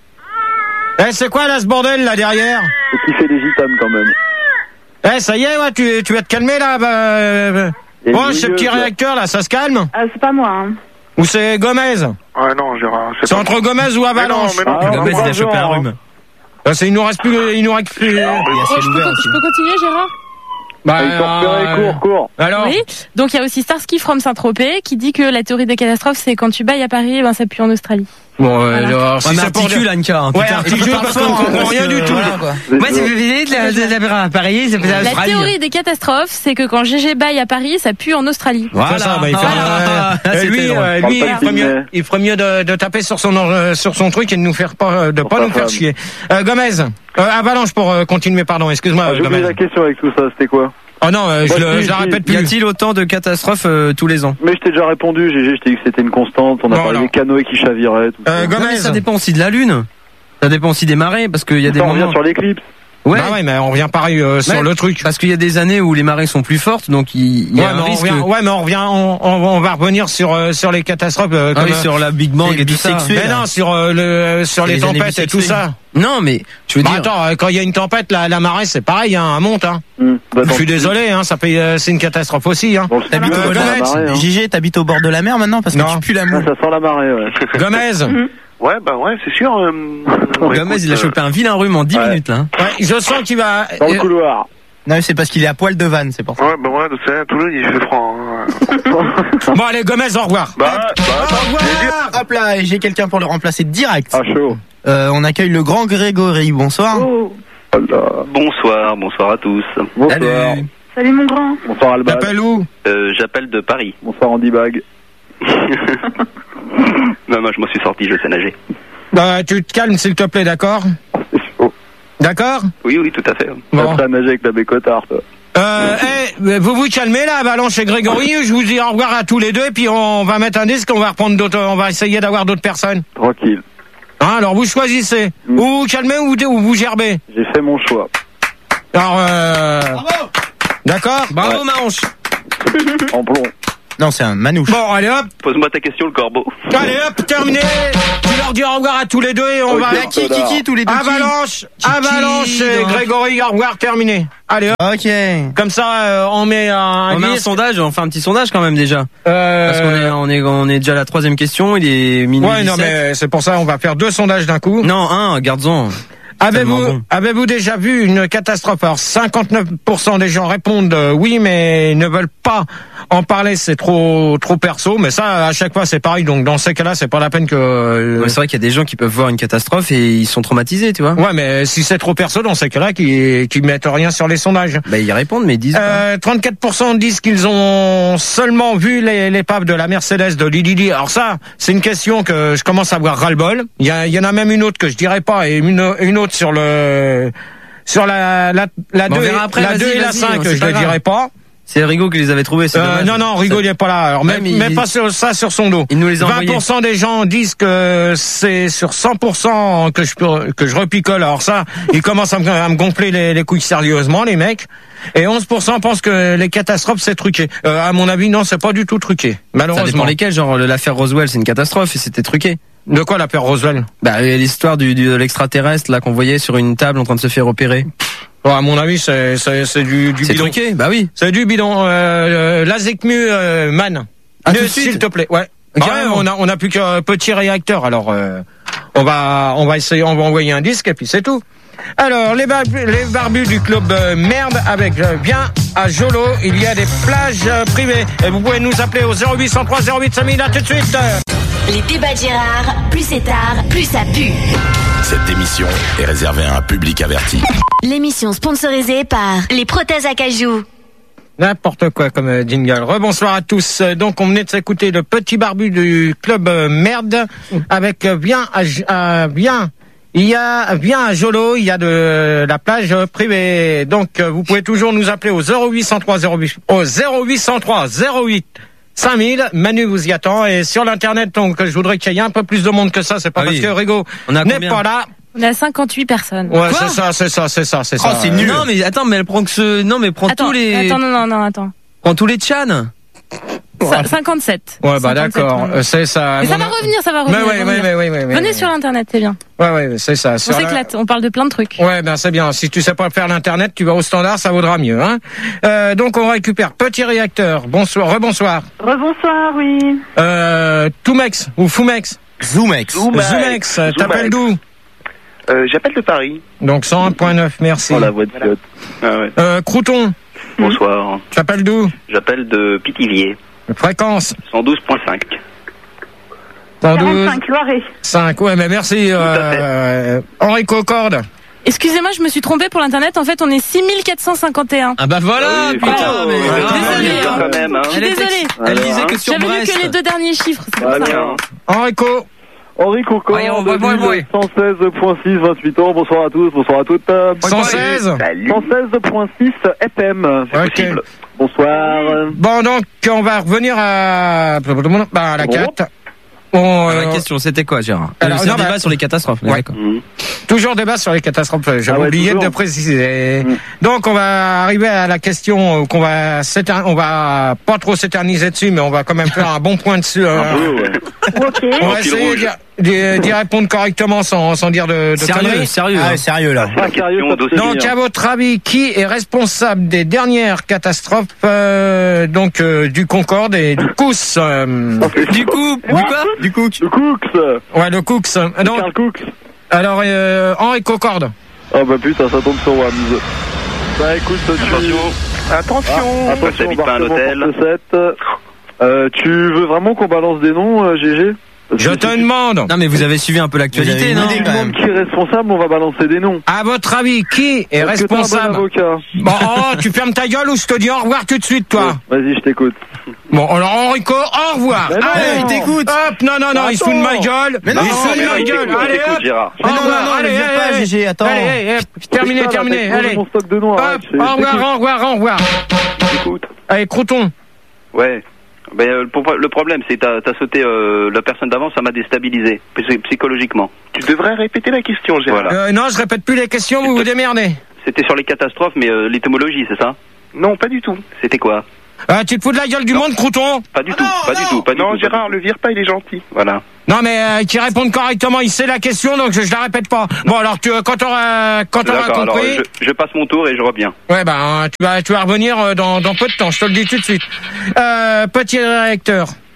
eh, c'est quoi là ce bordel là derrière? Faut kiffer les gitanes quand même. Eh, ça y est, ouais, tu, tu vas te calmer là. Bah, euh, Et bon, le ce milieu, petit quoi. réacteur là, ça se calme? Ah, c'est pas moi. Hein. Ou c'est Gomez? Ouais, non, Gérard. C'est pas entre moi. Gomez ou Mais non, Avalanche? mais non, Ah, tu- Gomez, il a pas chopé un genre, rhume. Euh, c'est, il nous reste plus, il nous reste plus. Il y a Oh, ciel je, peux, ouvert con- aussi. je peux continuer, Gérard? Bah, Ah, il faut repérer, euh, cours, cours. Alors? Oui. Donc il y a aussi Starsky from Saint-Tropez qui dit que la théorie des catastrophes, c'est quand tu bailles à Paris, eh ben ça pue en Australie. Bon, euh, Voilà. alors, Ouais, si mais c'est pour articule, dire- Anka. Hein, Ouais, putain. articule Et parce qu'on comprend rien du tout. Voilà, quoi. Moi, c'est fait de la, de la, à Paris, ça fait La théorie des catastrophes, c'est que quand G G baille à Paris, ça pue en Australie. Voilà. C'est ça, bah, il fait- Voilà. euh, Ah, euh, c'était lui, drôle. euh, lui, Parle il pas de ferait mieux, Sydney. il ferait mieux de, de taper sur son euh, sur son truc et de nous faire pas de Pour pas sa nous faire femme. chier. Euh, Gomez, euh, Avalanche pour euh, continuer, pardon, excuse-moi, Ah, euh, j'ai oublié Gomez. la question avec tout ça, c'était quoi? Oh non, euh, je, Moi, le- si, je la si. répète Y plus. a-t-il autant de catastrophes euh, tous les ans? Mais je t'ai déjà répondu, G G, je t'ai dit que c'était une constante, on a Non, parlé non. des canoës qui chaviraient, tout Euh, ça. Non, mais Gomez. ça dépend aussi de la lune. Ça dépend aussi des marées, parce qu'il y a des Ça, on revient moments. sur l'éclipse. Ouais. Bah ouais, mais on revient pareil euh, sur Ouais. le truc. Parce qu'il y a des années où les marées sont plus fortes, donc il, il y Ouais, a mais un on risque. revient, ouais, mais on revient, on, on, on va revenir sur euh, sur les catastrophes. euh, Ah comme, oui, euh, sur la Big Bang c'est et tout ça. bisexuel. mais non, sur euh, le sur C'est les les années tempêtes et tout bisexuées. ça. Non, mais je veux Bah dire. attends, euh, quand il y a une tempête, la, la marée, c'est pareil, hein, elle monte. Hein. Hum. Bah, Je dans suis le- désolé, hein, ça peut, euh, c'est une catastrophe aussi. Hein. dans le T'habites studio, au ça bord sent la marée, hein. J G, t'habites au bord de la mer maintenant parce que Non. tu pues la Ah, mer. ça sent la marée, ouais. Gomez, Ouais, bah ouais, c'est sûr. euh, ouais, Gomez, écoute, il a euh, chopé un vilain rhume en dix Ouais. minutes, là. hein. ouais, je sens qu'il va. Dans le euh, couloir. Non, mais c'est parce qu'il est à poil de vanne, c'est pour ça. Ouais, bah ouais, c'est à Toulouse, il fait froid. hein. Bon allez, Gomez, au revoir. Bah, bah, Au revoir. Hop là, et j'ai quelqu'un pour le remplacer direct. Ah, chaud. Euh, on accueille le grand Grégory, bonsoir. Oh. Oh là. Bonsoir, bonsoir à tous. Bonsoir. Salut. Salut mon grand. Bonsoir Alban. T'appelles où? Euh, J'appelle de Paris. Bonsoir Andy Bag. Non, moi je m'en suis sorti, je sais nager. Bah tu te calmes s'il te plaît, d'accord? C'est chaud. D'accord? Oui, oui, tout à fait. Bon. T'as nagé avec la bécotard, toi. Euh, hey, vous vous calmez là, Avalanche et Grégory, je vous dis au revoir à tous les deux et puis on va mettre un disque, on va reprendre d'autres, on va essayer d'avoir d'autres personnes. Tranquille. Hein, alors vous choisissez. Mm. Ou vous calmez ou, ou vous gerbez. J'ai fait mon choix. Alors euh... D'accord? Bravo, Manche. En plomb. Non, c'est un manouche. Bon, allez hop, Pose-moi ta question, le corbeau. allez hop, terminé. Tu leur dis au revoir à tous les deux et on Ok. va... Bah, qui, qui, qui, tous les deux qui Avalanche, Avalanche et dans- Grégory, au revoir, terminé. Allez hop, Ok. comme ça euh, on met un, On met un disque. sondage, on fait un petit sondage quand même déjà. Euh, Parce qu'on est, on est, on est déjà à la troisième question, il est minuit Ouais, non dix-sept. mais c'est pour ça on va faire deux sondages d'un coup. Non, un, garde-en. Avez-vous, bon. avez-vous déjà vu une catastrophe? Alors, cinquante-neuf pour cent des gens répondent euh, oui, mais ne veulent pas en parler, c'est trop trop perso. Mais ça, à chaque fois, c'est pareil. Donc, dans ces cas-là, c'est pas la peine que... Euh... Ouais, c'est vrai qu'il y a des gens qui peuvent voir une catastrophe et ils sont traumatisés, tu vois. Ouais, mais si c'est trop perso, dans ces cas-là, qui qui mettent rien sur les sondages. Bah, ils répondent, mais ils disent euh, trente-quatre pour cent disent qu'ils ont seulement vu les l'épave de la Mercedes de Lili. Alors ça, c'est une question que je commence à avoir ras-le-bol. Il y, a, il y en a même une autre que je dirais pas et une, une autre sur le sur la la la bon, deux, après, la deux et la cinq, je ne dirais pas. C'est Rigaud qui les avait trouvés, c'est euh, non, non, Rigaud, il n'est pas là. Alors, ouais, même, même pas sur ça sur son dos. Il nous les a vingt pour cent envoyés. des gens disent que c'est sur cent pour cent que je, que je repicole. Alors ça, ils commencent à me, à me gonfler les, les couilles sérieusement, les mecs. Et onze pour cent pensent que les catastrophes, c'est truqué. Euh, à mon avis, non, c'est pas du tout truqué. Malheureusement. Ça dépend lesquels, genre l'affaire Roswell, c'est une catastrophe et c'était truqué. De quoi l'affaire Roswell? Bah, l'histoire du, du, de l'extraterrestre, là, qu'on voyait sur une table en train de se faire opérer. Bon, à mon avis, c'est, c'est, c'est du, du c'est bidon. truqué, bah oui. C'est du bidon. Euh, L'Azecmu euh, Man. Ah, Ne, s'il te plaît. Ouais. Okay, ouais, on a, on a plus qu'un petit réacteur. Alors, euh, on va, on va essayer, on va envoyer un disque et puis c'est tout. Alors, les, bar les barbus du club euh, merde avec euh, bien à Jolo, il y a des plages euh, privées. Et vous pouvez nous appeler au zéro huit cent trois zéro huit cinq mille, là tout de suite. Les débats de Gérard, plus c'est tard, plus ça pue. Cette émission est réservée à un public averti. L'émission sponsorisée par les prothèses à cajou. N'importe quoi comme euh, jingle. Rebonsoir à tous. Euh, Donc on venait de s'écouter le petit barbu du club euh, merde avec euh, bien à, à bien. Il y a bien à Jolo, il y a de la plage euh, privée. Donc euh, vous pouvez toujours nous appeler au zéro huit cent trois zéro huit au zéro huit cent trois zéro huit cinq mille. Manu vous y attend. Et sur l'internet, donc je voudrais qu'il y ait un peu plus de monde que ça. C'est pas ah parce oui. que Rigaud n'est pas là. On a cinquante-huit personnes. Ouais, c'est ça, c'est ça, c'est ça, c'est oh, ça. c'est nul. Non, mais attends, mais elle prend que ce, non, mais prend attends, tous les. Attends, non, non, non, attends. Prend tous les tchans. Ouais. cinquante-sept. Ouais, bah d'accord, ouais. C'est ça. Mais ça va revenir, ça va revenir. Mais oui, oui, oui, oui, oui. Venez oui. sur l'internet, c'est bien. Ouais, ouais, c'est ça. On s'éclate, la... on parle de plein de trucs. Ouais, ben c'est bien. Si tu sais pas faire l'internet, tu vas au standard, ça vaudra mieux, hein. Euh, donc on récupère Petit Réacteur. Bonsoir, rebonsoir. Rebonsoir, oui. Euh, Toumex ou Foumex. Zoomex. Zoomex. Zoomex. T'appelles d'où? Euh, j'appelle de Paris. Donc cent un virgule neuf, merci. Oh la voix de voilà. Ah ouais. Euh, Crouton. Bonsoir. Tu appelles d'où? J'appelle de Pithiviers. Fréquence. cent douze virgule cinq. cent douze. quarante-cinq, Loiret. cinq, ouais, mais merci. Euh, Henri Concorde. Excusez-moi, je me suis trompé pour l'internet. En fait, on est six mille quatre cent cinquante et un. Ah bah voilà, ah oui, putain. Oh, mais ouais, désolé, hein. Quand même, hein. Je suis désolée. Elle disait que sur J'avais vu Brest. que les deux derniers chiffres. C'est Ah, pour ça. bien. Henrico. Henri Concorde, Ouais, on va voir, ouais. cent seize virgule six, vingt-huit ans. Bonsoir à tous, bonsoir à toutes. cent seize. Salut. cent seize virgule six F M. Ok. Bonsoir. Bon, donc, on va revenir à, bah, à la quatre. Bon, Ah, euh, la question, c'était quoi, Gérard? alors, C'est un non, débat bah- sur les catastrophes. Ouais. D'accord. Mmh. toujours débat sur les catastrophes. J'avais Ah ouais, oublié toujours. de préciser. Mm. Donc, on va arriver à la question qu'on va s'éter- on va pas trop s'éterniser dessus, mais on va quand même faire un bon point dessus. euh, Un peu, ouais. Ok. on va Un fil essayer rouge. d'y- d'y d'y répondre correctement sans, sans dire de, de Sérieux, conneries. sérieux. Ah hein. ouais, sérieux là. Ah, Carieux, ça dossier. peut Donc, bien. à votre avis, qui est responsable des dernières catastrophes euh, donc euh, du Concorde et du Cous euh, Du coup, du quoi? Du coup. Le Cooks. Ouais, le Cooks. Euh, Donc, Carl Cooks. alors, euh, Henri Concorde. Ah bah putain, ça tombe sur Wams. Bah écoute, tu... Attention. Attention. Ah, attention, Ça habite pas un embarquement hôtel. porte sept. Euh, tu veux vraiment qu'on balance des noms, euh, G G? Parce Je que te si- demande, Non mais vous avez suivi un peu l'actualité, Vous avez non? une idée, Tout le monde qui est responsable, on va balancer des noms. à votre avis, qui est Est-ce que t'as un bon responsable? avocat? Bon, oh, tu fermes ta gueule ou je te dis au revoir tout de suite, toi. Vas-y, je t'écoute. Bon, alors Enrico, au revoir. Mais non, Allez, il t'écoute. Hop, non, non, non, il se fout de ma gueule. Mais non, il se fout de mais ma non, gueule. écoute, Allez, écoute, hop. Gérard. Au Mais non, revoir, non, non, allez, ne vire allez, pas, allez. G G, attends. Allez, allez, allez, terminé, Putain, terminé, là, t'as explosé allez. mon stock de noms, Hop, arrête, je- au je revoir, t'écoute. au revoir, au revoir. Écoute. Allez, Crouton. Ouais. Ben, euh, pour- le problème, c'est que t'as, t'as sauté euh, la personne d'avant, ça m'a déstabilisé, psy- psychologiquement. Tu devrais répéter la question, Gérard. Voilà. Euh, non, je répète plus les questions, vous vous démerdez. C'était sur les catastrophes, mais euh, l'étymologie, c'est ça? Non, pas du tout. C'était quoi? Ah, tu te fous de la gueule du monde, Crouton? Pas du tout, pas du tout, pas du Non, tout. Gérard, le vire pas, il est gentil. Voilà. Non, mais euh, qui répondent correctement, il sait la question, donc je, je la répète pas. Bon, alors tu, euh, quand t'auras, quand t'auras D'accord, alors compris, je, je passe mon tour et je reviens. ouais, ben, tu vas, tu vas revenir euh, dans, dans peu de temps. Je te le dis tout de suite. Euh, petit réacteur.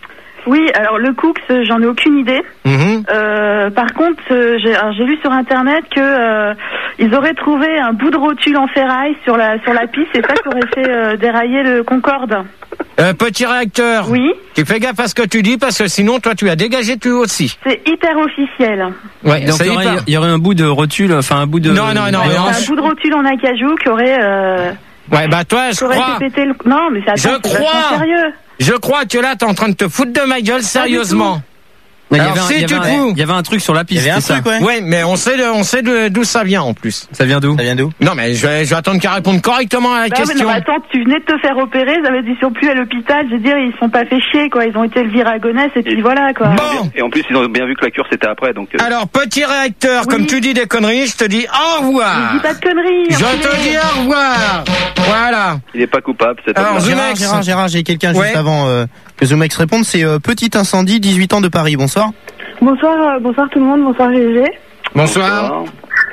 Oui, alors le Cooks, j'en ai aucune idée. Mmh. Euh, par contre, euh, j'ai, alors, j'ai vu sur internet que euh, ils auraient trouvé un bout de rotule en ferraille sur la sur la piste, c'est ça qui aurait fait euh, dérailler le Concorde. Euh, petit réacteur. Oui. Tu fais gaffe à ce que tu dis parce que sinon toi tu as dégagé tu aussi. C'est hyper officiel. Ouais, Donc il y, aurait, il y aurait un bout de rotule, enfin un bout de. Non, non, non. Ouais, un bout de rotule en acajou qui aurait. Euh, ouais, bah toi, je crois. Fait péter le... Non, mais c'est je crois. Sérieux. Je crois que là t'es en train de te foutre de ma gueule sérieusement. Il y, Alors, avait un, si il, y tu avait un, il y avait un truc sur la piste. Il y avait un c'est truc, ça. ouais. Ouais, mais on sait, on sait d'où ça vient en plus. Ça vient d'où Ça vient d'où Non, mais je vais, je vais attendre qu'elle réponde correctement à la bah, question. Mais non, attends, tu venais de te faire opérer, ils avaient dit sont plus à l'hôpital. Je veux dire, ils se sont pas fait chier, quoi. Ils ont été le à Gonesse et puis et voilà, quoi. Bon. Et en plus, ils ont bien vu que la cure c'était après, donc. Euh... Alors, petit réacteur, oui. Comme tu dis des conneries, je te dis au revoir. Je dis pas de conneries. Je te dis au revoir. Voilà. Il est pas coupable, c'est Alors, Gérard, Gérard, Gérard, j'ai quelqu'un ouais. juste avant euh, que Zoomex réponde. C'est euh, Petit Incendie, dix-huit ans de Paris. Bonsoir. Bonsoir, euh, bonsoir tout le monde, bonsoir G G. Bonsoir. Bonsoir.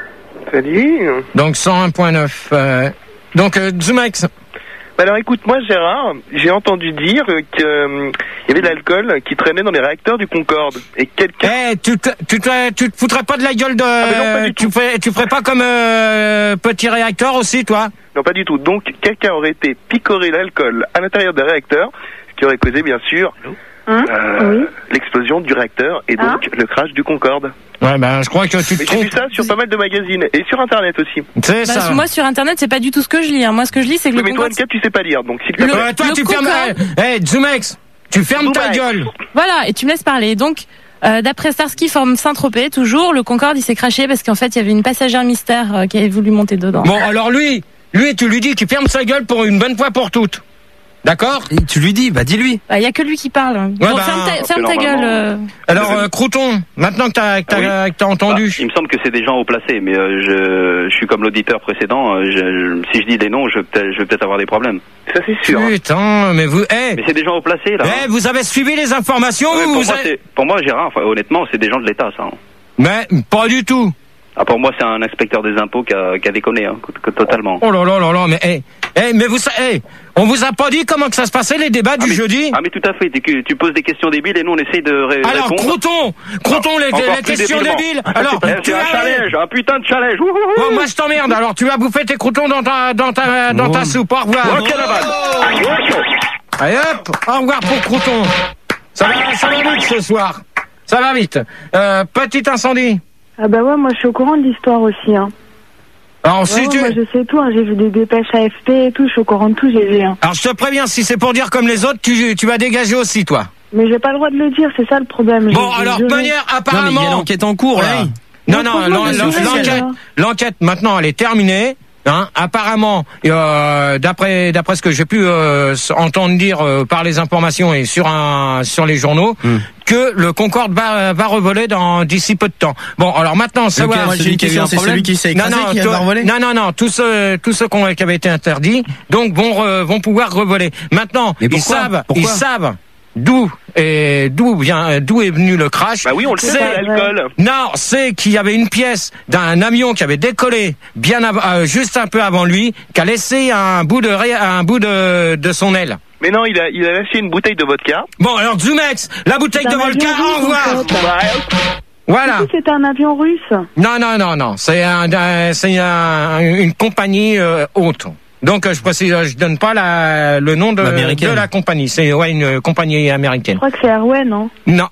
Salut. Donc cent un point neuf. Euh, donc euh, Zoomex. Alors écoute, moi Gérard, j'ai entendu dire qu'il euh, y avait de l'alcool qui traînait dans les réacteurs du Concorde. Et quelqu'un... Eh, hey, tu, te, tu, te, tu te foutrais pas de la gueule de... Ah, non, tu, ferais, tu ferais pas comme euh, Petit Réacteur aussi, toi? Non, pas du tout. Donc quelqu'un aurait été picoré l'alcool à l'intérieur des réacteurs, ce qui aurait causé bien sûr... Hein euh, oui. L'explosion du réacteur et donc hein le crash du Concorde. Ouais, ben je crois que tu te trompes. J'ai vu ça sur pas mal de magazines et sur internet aussi. C'est bah, ça. Moi sur internet, c'est pas du tout ce que je lis. Hein. Moi ce que je lis, c'est que oui, le mais Concorde. toi, Anne, tu sais pas lire, donc s'il te plaît. Euh, toi, tu fermes. Eh, hey, Zoomex, tu fermes Zoomex. ta gueule. Voilà, et tu me laisses parler. Donc. Euh, d'après Starsky Forme Saint-Tropez, toujours, le Concorde il s'est crashé parce qu'en fait il y avait une passagère mystère euh, qui avait voulu monter dedans. Bon, alors lui, lui, tu lui dis qu'il ferme sa gueule pour une bonne fois pour toutes. D'accord? Et tu lui dis, bah dis-lui. Bah y a que lui qui parle. Ouais, bon, bah, ferme ta, ferme ta gueule. Euh... Alors euh, Crouton, maintenant que t'as, que t'as, ah oui. que t'as entendu. Bah, il me semble que c'est des gens haut placés, mais euh, je, je suis comme l'auditeur précédent. Euh, je, je, si je dis des noms, je vais peut-être, je vais peut-être avoir des problèmes. Ça c'est sûr. Putain, hein. mais vous, eh. Mais c'est des gens haut placés là. Eh, vous avez suivi les informations ouais, vous, pour, vous moi, avez... c'est, pour moi, Gérard, enfin, honnêtement, c'est des gens de l'État, ça. Hein. Mais pas du tout. Ah, pour moi, c'est un inspecteur des impôts qui a, qui a déconné, hein, totalement. Oh là là là là, mais eh, eh, mais vous, eh, on vous a pas dit comment que ça se passait les débats ah, du mais, jeudi? Ah mais tout à fait. Tu, tu poses des questions débiles et nous on essaye de ré- Alors, répondre. Alors Crouton, Crouton, les, les questions débiles. Alors, tu as un challenge, un putain de challenge. Bon, moi je t'emmerde. Alors, tu vas bouffer tes croutons dans ta, dans ta, dans ta soupe. Au revoir. Ok, la balle. Allez hop, au revoir pour Crouton. Ça va, ça va vite ce soir. Ça va vite. Euh, petit incendie. Ah bah ouais, moi je suis au courant de l'histoire aussi. Hein. Alors ouais, si ouais, tu... moi je sais tout, hein. J'ai vu des dépêches A F P et tout, je suis au courant de tout, j'ai vu. Hein. Alors je te préviens, si c'est pour dire comme les autres, tu, tu vas dégager aussi toi. Mais j'ai pas le droit de le dire, c'est ça le problème. Bon j'ai, alors, de manière, apparemment... Non mais il y a l'enquête en cours là. Ouais. Non, non, non l'enquête, l'enquête maintenant elle est terminée. Hein, apparemment, euh, d'après d'après ce que j'ai pu euh, entendre dire euh, par les informations et sur un sur les journaux, mm. que le Concorde va va revoler dans d'ici peu de temps. Bon, alors maintenant, savoir okay, moi, j'ai une question, c'est celui qui s'est écrasé non, non, qui toi, va revoler. Non, non, non, tous ceux tous ceux qui avaient été interdits, donc vont re, vont pouvoir revoler. Maintenant, Mais ils savent, ils savent. D'où et d'où vient d'où est venu le crash? Bah oui, on le sait, l'alcool. Non, c'est qu'il y avait une pièce d'un avion qui avait décollé bien av- euh, juste un peu avant lui, qui a laissé un bout de ré- un bout de de son aile. Mais non, il a il a lâché une bouteille de vodka. Bon, alors Zoomex, la bouteille de vodka, au revoir. Voilà. C'était un avion russe. Non, non, non, non, c'est un, un c'est un, une compagnie euh, haute. Donc je précise, je donne pas la, le nom de, de la compagnie. C'est ouais une compagnie américaine. Je crois que c'est Airway, non? Non.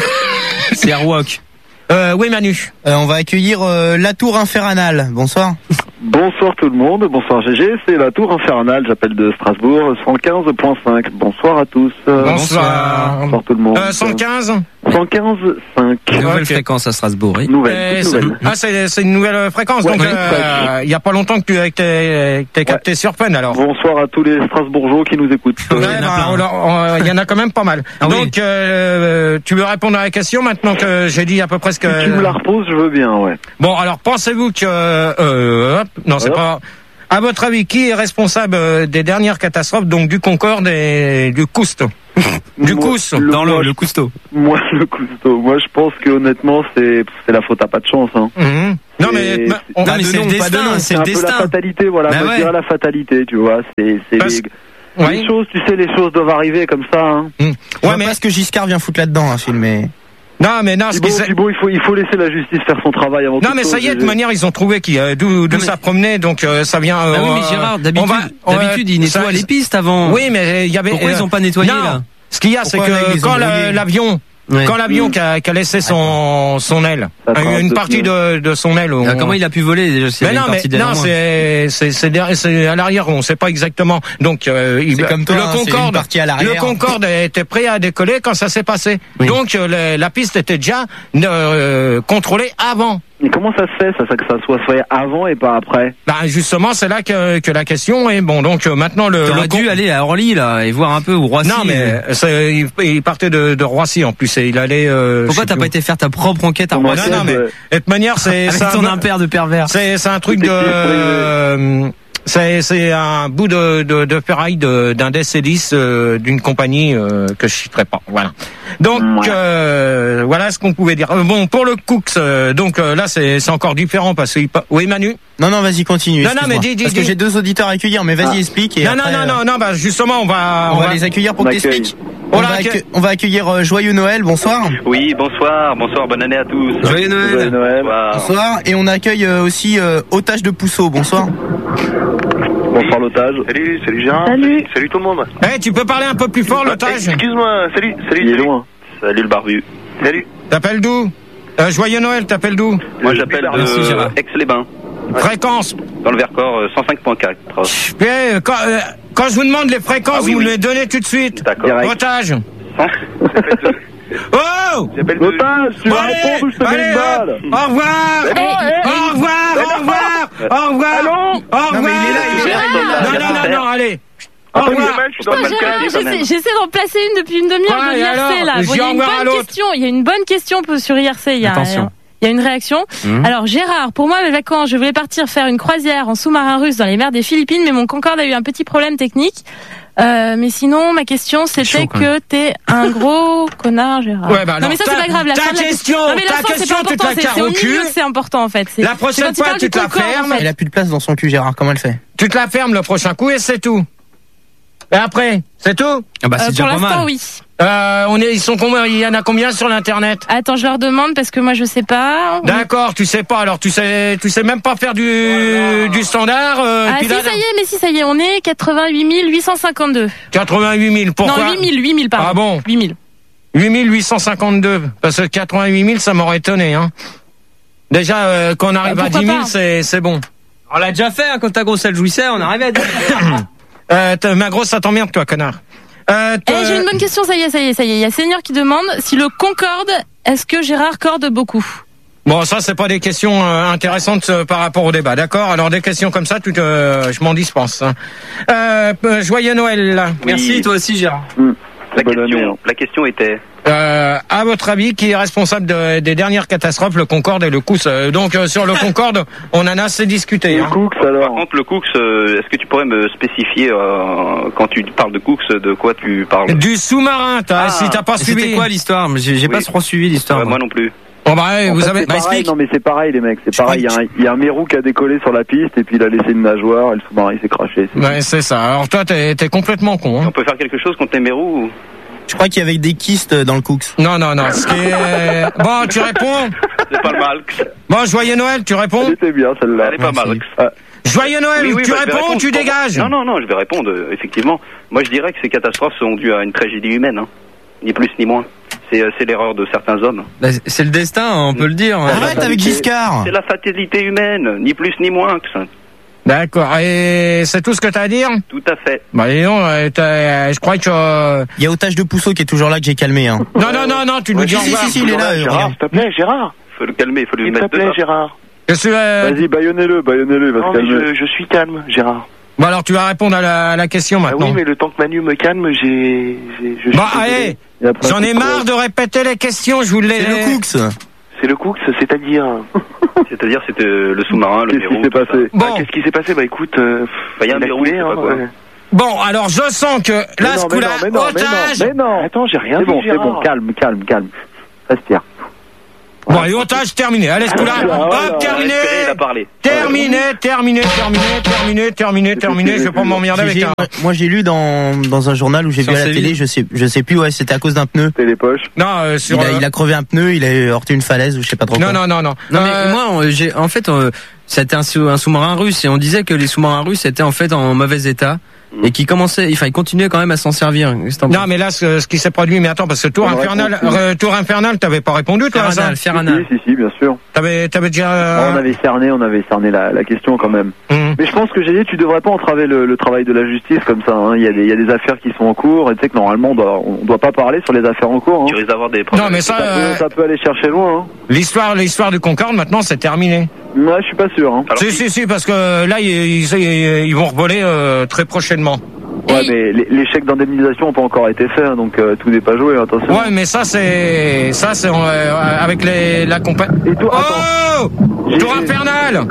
C'est Airwalk. Euh, oui Manu. Euh, on va accueillir euh, la Tour Infernale. Bonsoir. Bonsoir tout le monde, bonsoir G G, c'est la Tour Infernale, j'appelle de Strasbourg, cent quinze point cinq. Bonsoir à tous. Bonsoir. Bonsoir tout le monde. Euh, cent quinze cent quinze cinq. Nouvelle okay. fréquence à Strasbourg. Oui. Nouvelle, c'est, nouvelle. Ah, c'est, c'est une nouvelle fréquence, ouais, donc il euh, y a pas longtemps que tu as t'es, t'es capté ouais. sur Fun alors. Bonsoir à tous les Strasbourgeois qui nous écoutent. Il ouais, bah, y en a quand même pas mal. Ah, donc oui. euh, tu veux répondre à la question maintenant que j'ai dit à peu près ce que... Si tu me la reposes, je veux bien, ouais. Bon, alors pensez-vous que... Euh, non, c'est hop. pas... À votre avis, qui est responsable des dernières catastrophes, donc du Concorde et du Cousteau? Du Cousteau. Dans le, le Cousteau. Moi, le Cousteau. Moi, je pense que honnêtement, c'est, c'est la faute à pas de chance, hein. Mmh. Non, mais, on, non, mais c'est, le destin, c'est, c'est le destin. C'est un peu la fatalité, voilà. Bah moi, ouais. je dirais la fatalité, tu vois. C'est, c'est Parce... les, Ouais. Les choses, tu sais, les choses doivent arriver comme ça. Hein. Mmh. Ouais, mais est-ce que Giscard vient foutre là-dedans un film mais... Non, mais non, ce Thibaut, qui Thibaut, il faut, il faut laisser la justice faire son travail avant. Non, mais ça y est, de toute manière, ils ont trouvé qui, euh, d'où, d'où ça promenait, donc euh, ça vient. Euh, ah oui, mais Gérard, d'habitude, on va, on d'habitude, ils nettoient ça, les pistes avant. Oui, mais il y avait. Pourquoi euh, ils ont pas nettoyé non, là? Ce qu'il y a, c'est que quand la, l'avion. Ouais. Quand l'avion mmh. qui, a, qui a laissé son, son aile, une partie de, de son aile. On... Comment il a pu voler déjà? Mais non, mais non, c'est, c'est, c'est, c'est à l'arrière, on sait pas exactement. Donc, euh, il, comme toi, le Concorde, à le Concorde était prêt à décoller quand ça s'est passé. Oui. Donc, euh, la piste était déjà euh, contrôlée avant. Mais comment ça se fait, ça, ça que ça soit fait avant et pas après? Bah justement, c'est là que, que la question est bon. Donc euh, maintenant le. Tu aurais dû con... aller à Orly là et voir un peu où Roissy. Non mais c'est, il, il partait de, de Roissy en plus et il allait. Euh, Pourquoi t'as plus. pas été faire ta propre enquête à Roissy? Non non mais de toute manière c'est. Avec ça, ton impair de pervers. C'est c'est un truc de. Euh, C'est, c'est un bout de, de, de ferraille de, d'un D C dix euh, d'une compagnie euh, que je citerai pas. Voilà. Donc ouais. euh, voilà ce qu'on pouvait dire. Euh, bon pour le Cooks, euh, donc euh, là c'est, c'est encore différent parce que oui Manu. Non non vas-y continue. Non non mais dis, dis, parce dis. que j'ai deux auditeurs à accueillir mais vas-y ah. explique. Et non après, non non non non bah justement on va on, on va, va les accueillir pour que t'expliques. On, on, va accueillir, on va accueillir euh, Joyeux Noël, bonsoir. Oui, bonsoir, bonsoir, bonne année à tous. Joyeux Noël. Joyeux Noël. Bonsoir. Bonsoir. Et on accueille euh, aussi euh, Otage de Pousseau, bonsoir. Bonsoir l'otage. Salut, salut Gérard. Salut. Salut tout le monde. Eh, hey, tu peux parler un peu plus fort l'otage? Excuse-moi, salut, salut. Il est salut. loin. Salut le barbu. Salut. T'appelles d'où? euh, Joyeux Noël, t'appelles d'où? Moi j'appelle de Aix-les-Bains. Ouais. Fréquence? Dans le Vercors, euh, cent cinq point quatre. Eh, quand, euh, quand je vous demande les fréquences, ah, oui, vous oui. me les donnez tout de suite. D'accord. Otage. Oh! Otage, tu vas répondre ou je te mets une balle? Au revoir! Hey, hey, au revoir! Au revoir! Au revoir! Allô? Au revoir! Non, mais il est là, il est là. Non, non, non, non, allez! Au Ah, revoir! J'essaie, j'essaie d'en placer une depuis une demi-heure Ouais, de l'I R C là. Bon, il y a une bonne question. Il y a une bonne question sur I R C. Il y a, Attention. Il y a une réaction. Mmh. Alors Gérard, pour moi mes vacances, je voulais partir faire une croisière en sous-marin russe dans les mers des Philippines, mais mon Concorde a eu un petit problème technique. Euh, mais sinon, ma question c'était chaud, que t'es un gros connard, Gérard. Ouais, bah non mais ça c'est pas grave. La ta fin de la question, non, mais la ta fin, question, c'est pas tu te la important. C'est au milieu que c'est important en fait. C'est, la prochaine fois, tu te la fermes. Elle a plus de place dans son cul, Gérard. Comment elle fait? Tu te la fermes le prochain coup et c'est tout. Et après, c'est tout? Ah bah, c'est euh, déjà pour pas l'instant, mal. oui. Euh, on est, ils sont combien? Il y en a combien sur l'internet? Attends, je leur demande parce que moi je sais pas. D'accord, tu sais pas. Alors tu sais, tu sais même pas faire du voilà. du standard. Euh, ah si là, ça y est, mais si ça y est, on est quatre-vingt-huit mille huit cent cinquante-deux. quatre-vingt-huit mille. Pourquoi? Non, huit mille, huit mille pardon. Ah bon? huit mille. huit mille huit cent cinquante-deux. Parce que quatre-vingt-huit mille, ça m'aurait étonné, hein. Déjà, euh, quand on arrive bah, à dix mille, c'est c'est bon. On l'a déjà fait hein, quand ta grosse elle jouissait, on arrivait à dix mille. euh, ma grosse, ça t'emmerde, toi, connard. Euh, eh, j'ai une bonne question, ça y est, ça y est, ça y est. Il y a Seigneur qui demande si le Concorde, est-ce que Gérard corde beaucoup? Bon, ça, c'est pas des questions euh, intéressantes euh, par rapport au débat, d'accord? Alors, des questions comme ça, tu te, euh, je m'en dispense. Hein. Euh, euh, joyeux Noël, là. Oui. Merci, toi aussi, Gérard. Mmh. La, question, la question était... Euh, à votre avis, qui est responsable de, des dernières catastrophes, le Concorde et le Cooks? euh, Donc, euh, sur le Concorde, on en a assez discuté. Le hein. Cooks, alors. Par contre, le Cooks, euh, est-ce que tu pourrais me spécifier, euh, quand tu parles de Cooks, de quoi tu parles? Du sous-marin, t'as, ah. si t'as pas suivi. C'était quoi l'histoire? J'ai, j'ai oui. pas trop suivi l'histoire. Ouais, moi non plus. Bon bah, ouais, vous fait, avez. Bah, pareil, non mais c'est pareil les mecs, c'est je pareil. Il y, a un, il y a un mérou qui a décollé sur la piste et puis il a laissé une nageoire et le sous-marin il s'est craché. C'est ouais, c'est ça. Alors toi, t'es, t'es complètement con. Hein. On peut faire quelque chose contre les mérous ou... Je crois qu'il y avait des kystes dans le Cooks. Non, non, non. Ce qui est... Bon, tu réponds? C'est pas mal. Bon, joyeux Noël, tu réponds? Elle était bien celle-là. Elle est pas mal. Ah. Joyeux Noël, oui, oui, tu bah, réponds ou tu dégages? Non, non, non, je vais répondre, euh, effectivement. Moi, je dirais que ces catastrophes sont dues à une tragédie humaine, hein. Ni plus ni moins. C'est, c'est l'erreur de certains hommes. Bah, c'est le destin, on peut le dire. Arrête avec Giscard. C'est la fatalité humaine, ni plus ni moins que ça. D'accord, et c'est tout ce que t'as à dire? Tout à fait. Bah dis donc, je crois que... Euh... Il y a Otage de Pousseau qui est toujours là que j'ai calmé. Hein. Non, non, non, non, tu nous dis au revoir. Si, si, si, il est là. Gérard, s'il te plaît, Gérard. Faut le calmer, faut lui s'il mettre te plaît, dedans. Gérard. Je suis, euh... Vas-y, baïonnez-le, baïonnez-le, il va non, se calmer. Je, je suis calme, Gérard. Bon alors tu vas répondre à la, à la question maintenant. Ah oui, mais le temps que Manu me calme, j'ai... j'ai je bah allez, j'en ai marre de répéter les questions, je vous l'ai... C'est le Cooks. C'est le Cooks, c'est-à-dire... C'est-à-dire c'était le sous-marin, le Qu'est-ce qui s'est passé? Bon. Ah, qu'est-ce qui s'est passé? Bah écoute, euh, bah, y a un verrou, hein, ouais. Bon, alors je sens que là, ce coup-là, otage... Mais non, Attends, j'ai rien c'est dit, bon, c'est bon, calme, calme, calme. Respire. Bon, allez, otage terminé. Allez, ce coup-là. Hop, terminé. Terminé, terminé, terminé, terminé, terminé, terminé. Je vais pas m'emmerder avec un. Moi, j'ai lu dans, dans un journal où j'ai vu à la télé, je sais, je sais plus, ouais, c'était à cause d'un pneu. C'était les poches. Non, euh, sur. Il a, il a crevé un pneu, il a heurté une falaise ou je sais pas trop non, quoi. Non, non, non, non. Non, mais moi, on, j'ai, en fait, euh, c'était un, sous, un sous-marin russe et on disait que les sous-marins russes étaient en fait en mauvais état. Et qui commençait, enfin, il continuait quand même à s'en servir. Non, mais là, ce, ce qui s'est produit, mais attends, parce que Tour Infernal, euh, Tour Infernal, t'avais pas répondu, toi, à ça? Ferranal. Si, si, si, bien sûr. T'avais, t'avais déjà. Euh... On avait cerné, on avait cerné la, la question quand même. Mmh. Mais je pense que j'ai dit, tu devrais pas entraver le, le travail de la justice comme ça. Hein. Il y a des, il y a des affaires qui sont en cours, et tu sais que normalement, on doit, on doit pas parler sur les affaires en cours. Hein. Tu risques d'avoir des problèmes. Non, mais ça, ça, euh... peut, ça peut aller chercher loin. Hein. L'histoire, l'histoire du Concorde, maintenant, c'est terminé. Ouais, je suis pas sûr. Hein. Si, si, si, parce que là, ils, ils, ils vont revoler euh, très prochainement. Ouais, mais les, les chèques d'indemnisation n'ont pas encore été faits, hein, donc euh, tout n'est pas joué, attention. Ouais, mais ça c'est, ça c'est euh, avec les la compagnie. Et toi, oh, attends. Tour Infernal.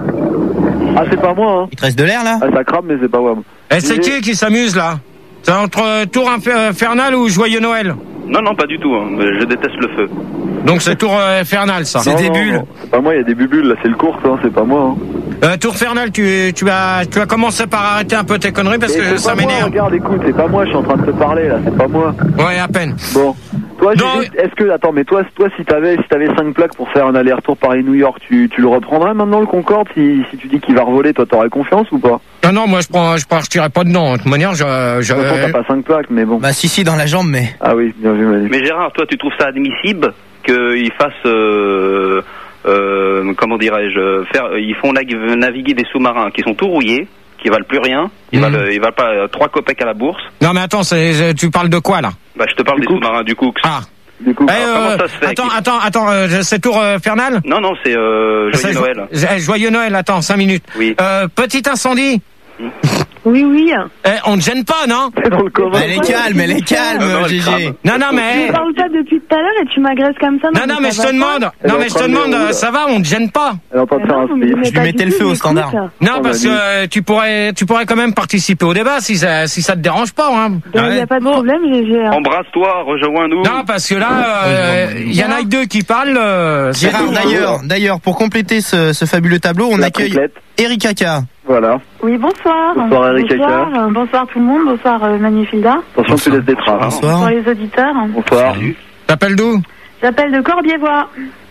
Ah, c'est pas moi. Hein. Il te reste de l'air là. Ah, ça crame, mais c'est pas moi. Et c'est qui qui s'amuse là? C'est entre Tour Infernal ou Joyeux Noël? Non, non, pas du tout. Hein. Je déteste le feu. Donc c'est Tour Infernal, ça. C'est des bulles. C'est pas moi, il y a des bulles là, c'est le cours, hein, c'est pas moi. Hein. Euh, Tour Infernal, tu, tu vas, tu vas commencer par arrêter un peu tes conneries parce et que ça m'énerve. Regarde, écoute, c'est pas moi, je suis en train de te parler là, c'est pas moi. Ouais, à peine. Bon. Toi, non, est-ce que, attends, mais toi, toi, si t'avais, si t'avais cinq plaques pour faire un aller-retour Paris-New York, tu, tu le reprendrais maintenant le Concorde si, si tu dis qu'il va revoler, toi, t'aurais confiance ou pas? Non, non, moi, je prends, je partirais pas dedans. De toute manière, je, je. De toute façon, t'as pas cinq plaques, mais bon. Bah, si, si, dans la jambe, mais. Ah oui, bien vu, mais Gérard, toi, tu trouves ça admissible qu'il fasse, euh, euh, comment dirais-je, faire, ils font naviguer des sous-marins qui sont tout rouillés, qui valent plus rien, ils mmh. valent, ils valent pas euh, trois copecs à la bourse. Non, mais attends, c'est, tu parles de quoi là? Bah, je te parle du des sous-marins du Cook. Ah. Du coup, eh, euh, comment ça se fait? Attends, attends, attends, euh, c'est Tour euh, Infernal? Non, non, c'est euh, Joyeux jo Noël. Joyeux Noël, attends, cinq minutes. Oui. Euh, petit incendie. Mmh. Oui, oui. Eh, on ne gêne pas, non? Dans le commun. Elle est calme, elle est calme, non, non, Gégé. Non, non, mais. Tu parles pas depuis tout à l'heure et tu m'agresses comme ça. Non, non, mais je te demande. Non, mais je te demande, ça va, on ne gêne pas. Elle est en train de faire un speech. Je lui mettais le feu au standard. Non, parce que tu pourrais, tu pourrais quand même participer au débat si ça, si ça te dérange pas, hein. Il n'y a pas de problème, Gégé. Embrasse-toi, rejoins-nous. Non, parce que là, il y en a que deux qui parlent. Gérard, d'ailleurs, d'ailleurs, pour compléter ce, ce fabuleux tableau, on accueille Eric Aka. Voilà. Oui, bonsoir. Bonsoir, Eric bonsoir, Aka. bonsoir tout le monde, bonsoir euh, Magnifilda. Attention, tu laisses des traces. Bonsoir. Bonsoir les auditeurs. Bonsoir. T'appelles d'où? J'appelle de Corbiévois.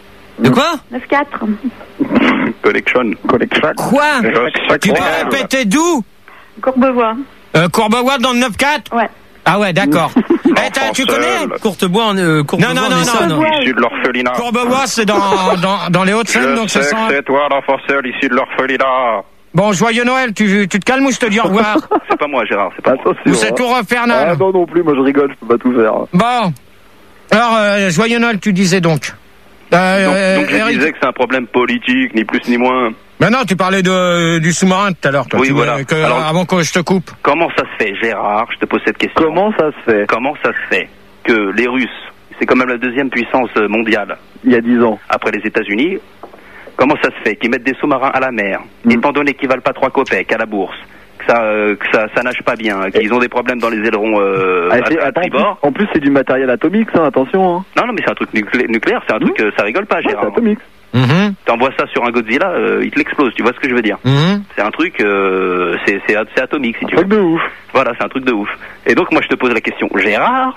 De quoi? neuf quatre. Collection. Collection. Quoi? Tu peux répéter d'où? Courbevoie. Euh, Courbevoie dans le neuf quatre? Ouais. Ah ouais, d'accord. Eh, tu connais? Courtebois en euh, Courbevoie. Non, non, non, non. Issu de l'orphelinat. Courbevoie, c'est dans, dans, dans les Hauts-de-Seine, donc c'est ça sent. C'est toi l'enfant seul issu de l'orphelinat. Bon, joyeux Noël, tu, tu te calmes ou je te dis au revoir? C'est pas moi, Gérard, c'est pas moi. Ou c'est Tour Infernal? Ah non, non plus, moi je rigole, je peux pas tout faire. Bon. Alors, euh, joyeux Noël, tu disais donc. Euh, donc, donc je Eric... disais que c'est un problème politique, ni plus ni moins. Mais non, tu parlais de, du sous-marin tout à l'heure, toi. Oui, tu voilà. Que, Alors, avant que je te coupe. Comment ça se fait, Gérard? Je te pose cette question. Comment ça se fait? Comment ça se fait que les Russes, c'est quand même la deuxième puissance mondiale. Il y a dix ans. Après les États-Unis. Comment ça se fait qu'ils mettent des sous-marins à la mer, mmh. étant donné qu'ils valent pas trois copecs à la bourse, que ça, euh, que ça, ça nage pas bien, qu'ils ont des problèmes dans les ailerons euh, ah, à, à tribord. En plus, c'est du matériel atomique, ça, attention. Hein. Non, non, mais c'est un truc nuclé nucléaire, c'est un truc, mmh. euh, ça rigole pas, Gérard. Ouais, c'est atomique. Mmh. T'envoies ça sur un Godzilla, euh, il te l'explose, tu vois ce que je veux dire. Mmh. C'est un truc, euh, c'est, c'est, c'est atomique, si un tu veux. Un truc de ouf. Voilà, c'est un truc de ouf. Et donc, moi, je te pose la question, Gérard,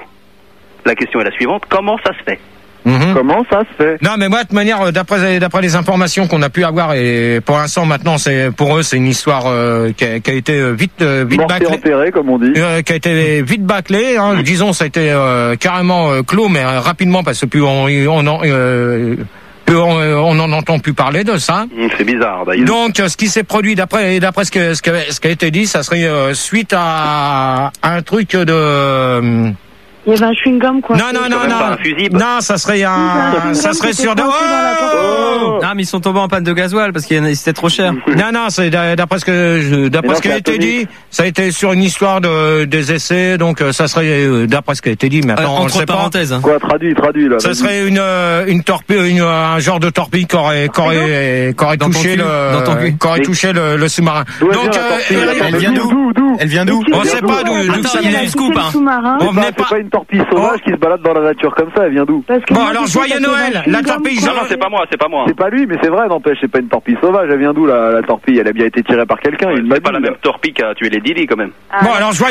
la question est la suivante, comment ça se fait? Mmh. Comment ça se fait? Non, mais moi, de toute manière, d'après d'après les informations qu'on a pu avoir, et pour l'instant, maintenant, c'est pour eux, c'est une histoire euh, qui, a, qui a été vite euh, vite bâclée, enterrée, comme on dit, euh, qui a été vite bâclée. Hein, mmh. Disons, ça a été euh, carrément euh, clos, mais euh, rapidement, parce que plus on on en euh, plus on, on en entend plus parler de ça. Mmh, c'est bizarre, d'ailleurs. Donc, ce qui s'est produit d'après d'après ce que ce, que, ce qui a été dit, ça serait euh, suite à, à un truc de euh, il y avait un chewing-gum, quoi. Non, non, non, non. Un fusible. Non, ça serait un, ça serait sur de, oh non, mais ils sont tombés en panne de gasoil parce qu'il c'était trop cher. Non, non, c'est d'après ce que, d'après ce qui a été dit, ça a été sur une histoire de, des essais, donc ça serait, d'après ce qui a été dit, mais attends, euh, entre parenthèses. Hein. Quoi, traduit, traduit, là. Ça serait une, une torpille, une, un genre de torpille qui aurait, qui aurait, qui aurait touché le, qui aurait touché le, le sous-marin. Donc, euh, elle vient d'où? d'où? Elle vient d'où? On sait pas d'où. Attends, il y a un scoop, hein. On venait C'est pas. pas une torpille sauvage qui se balade dans la nature comme ça, elle vient d'où? Bon, alors, joyeux Noël. La torpille, Non, non, c'est pas moi, c'est pas moi. C'est pas lui, mais c'est vrai, n'empêche, c'est pas une torpille sauvage, elle vient d'où la, la torpille? Elle a bien été tirée par quelqu'un, il m'a C'est pas la même torpille qui a tué les Dili quand même. Bon, alors, joyeux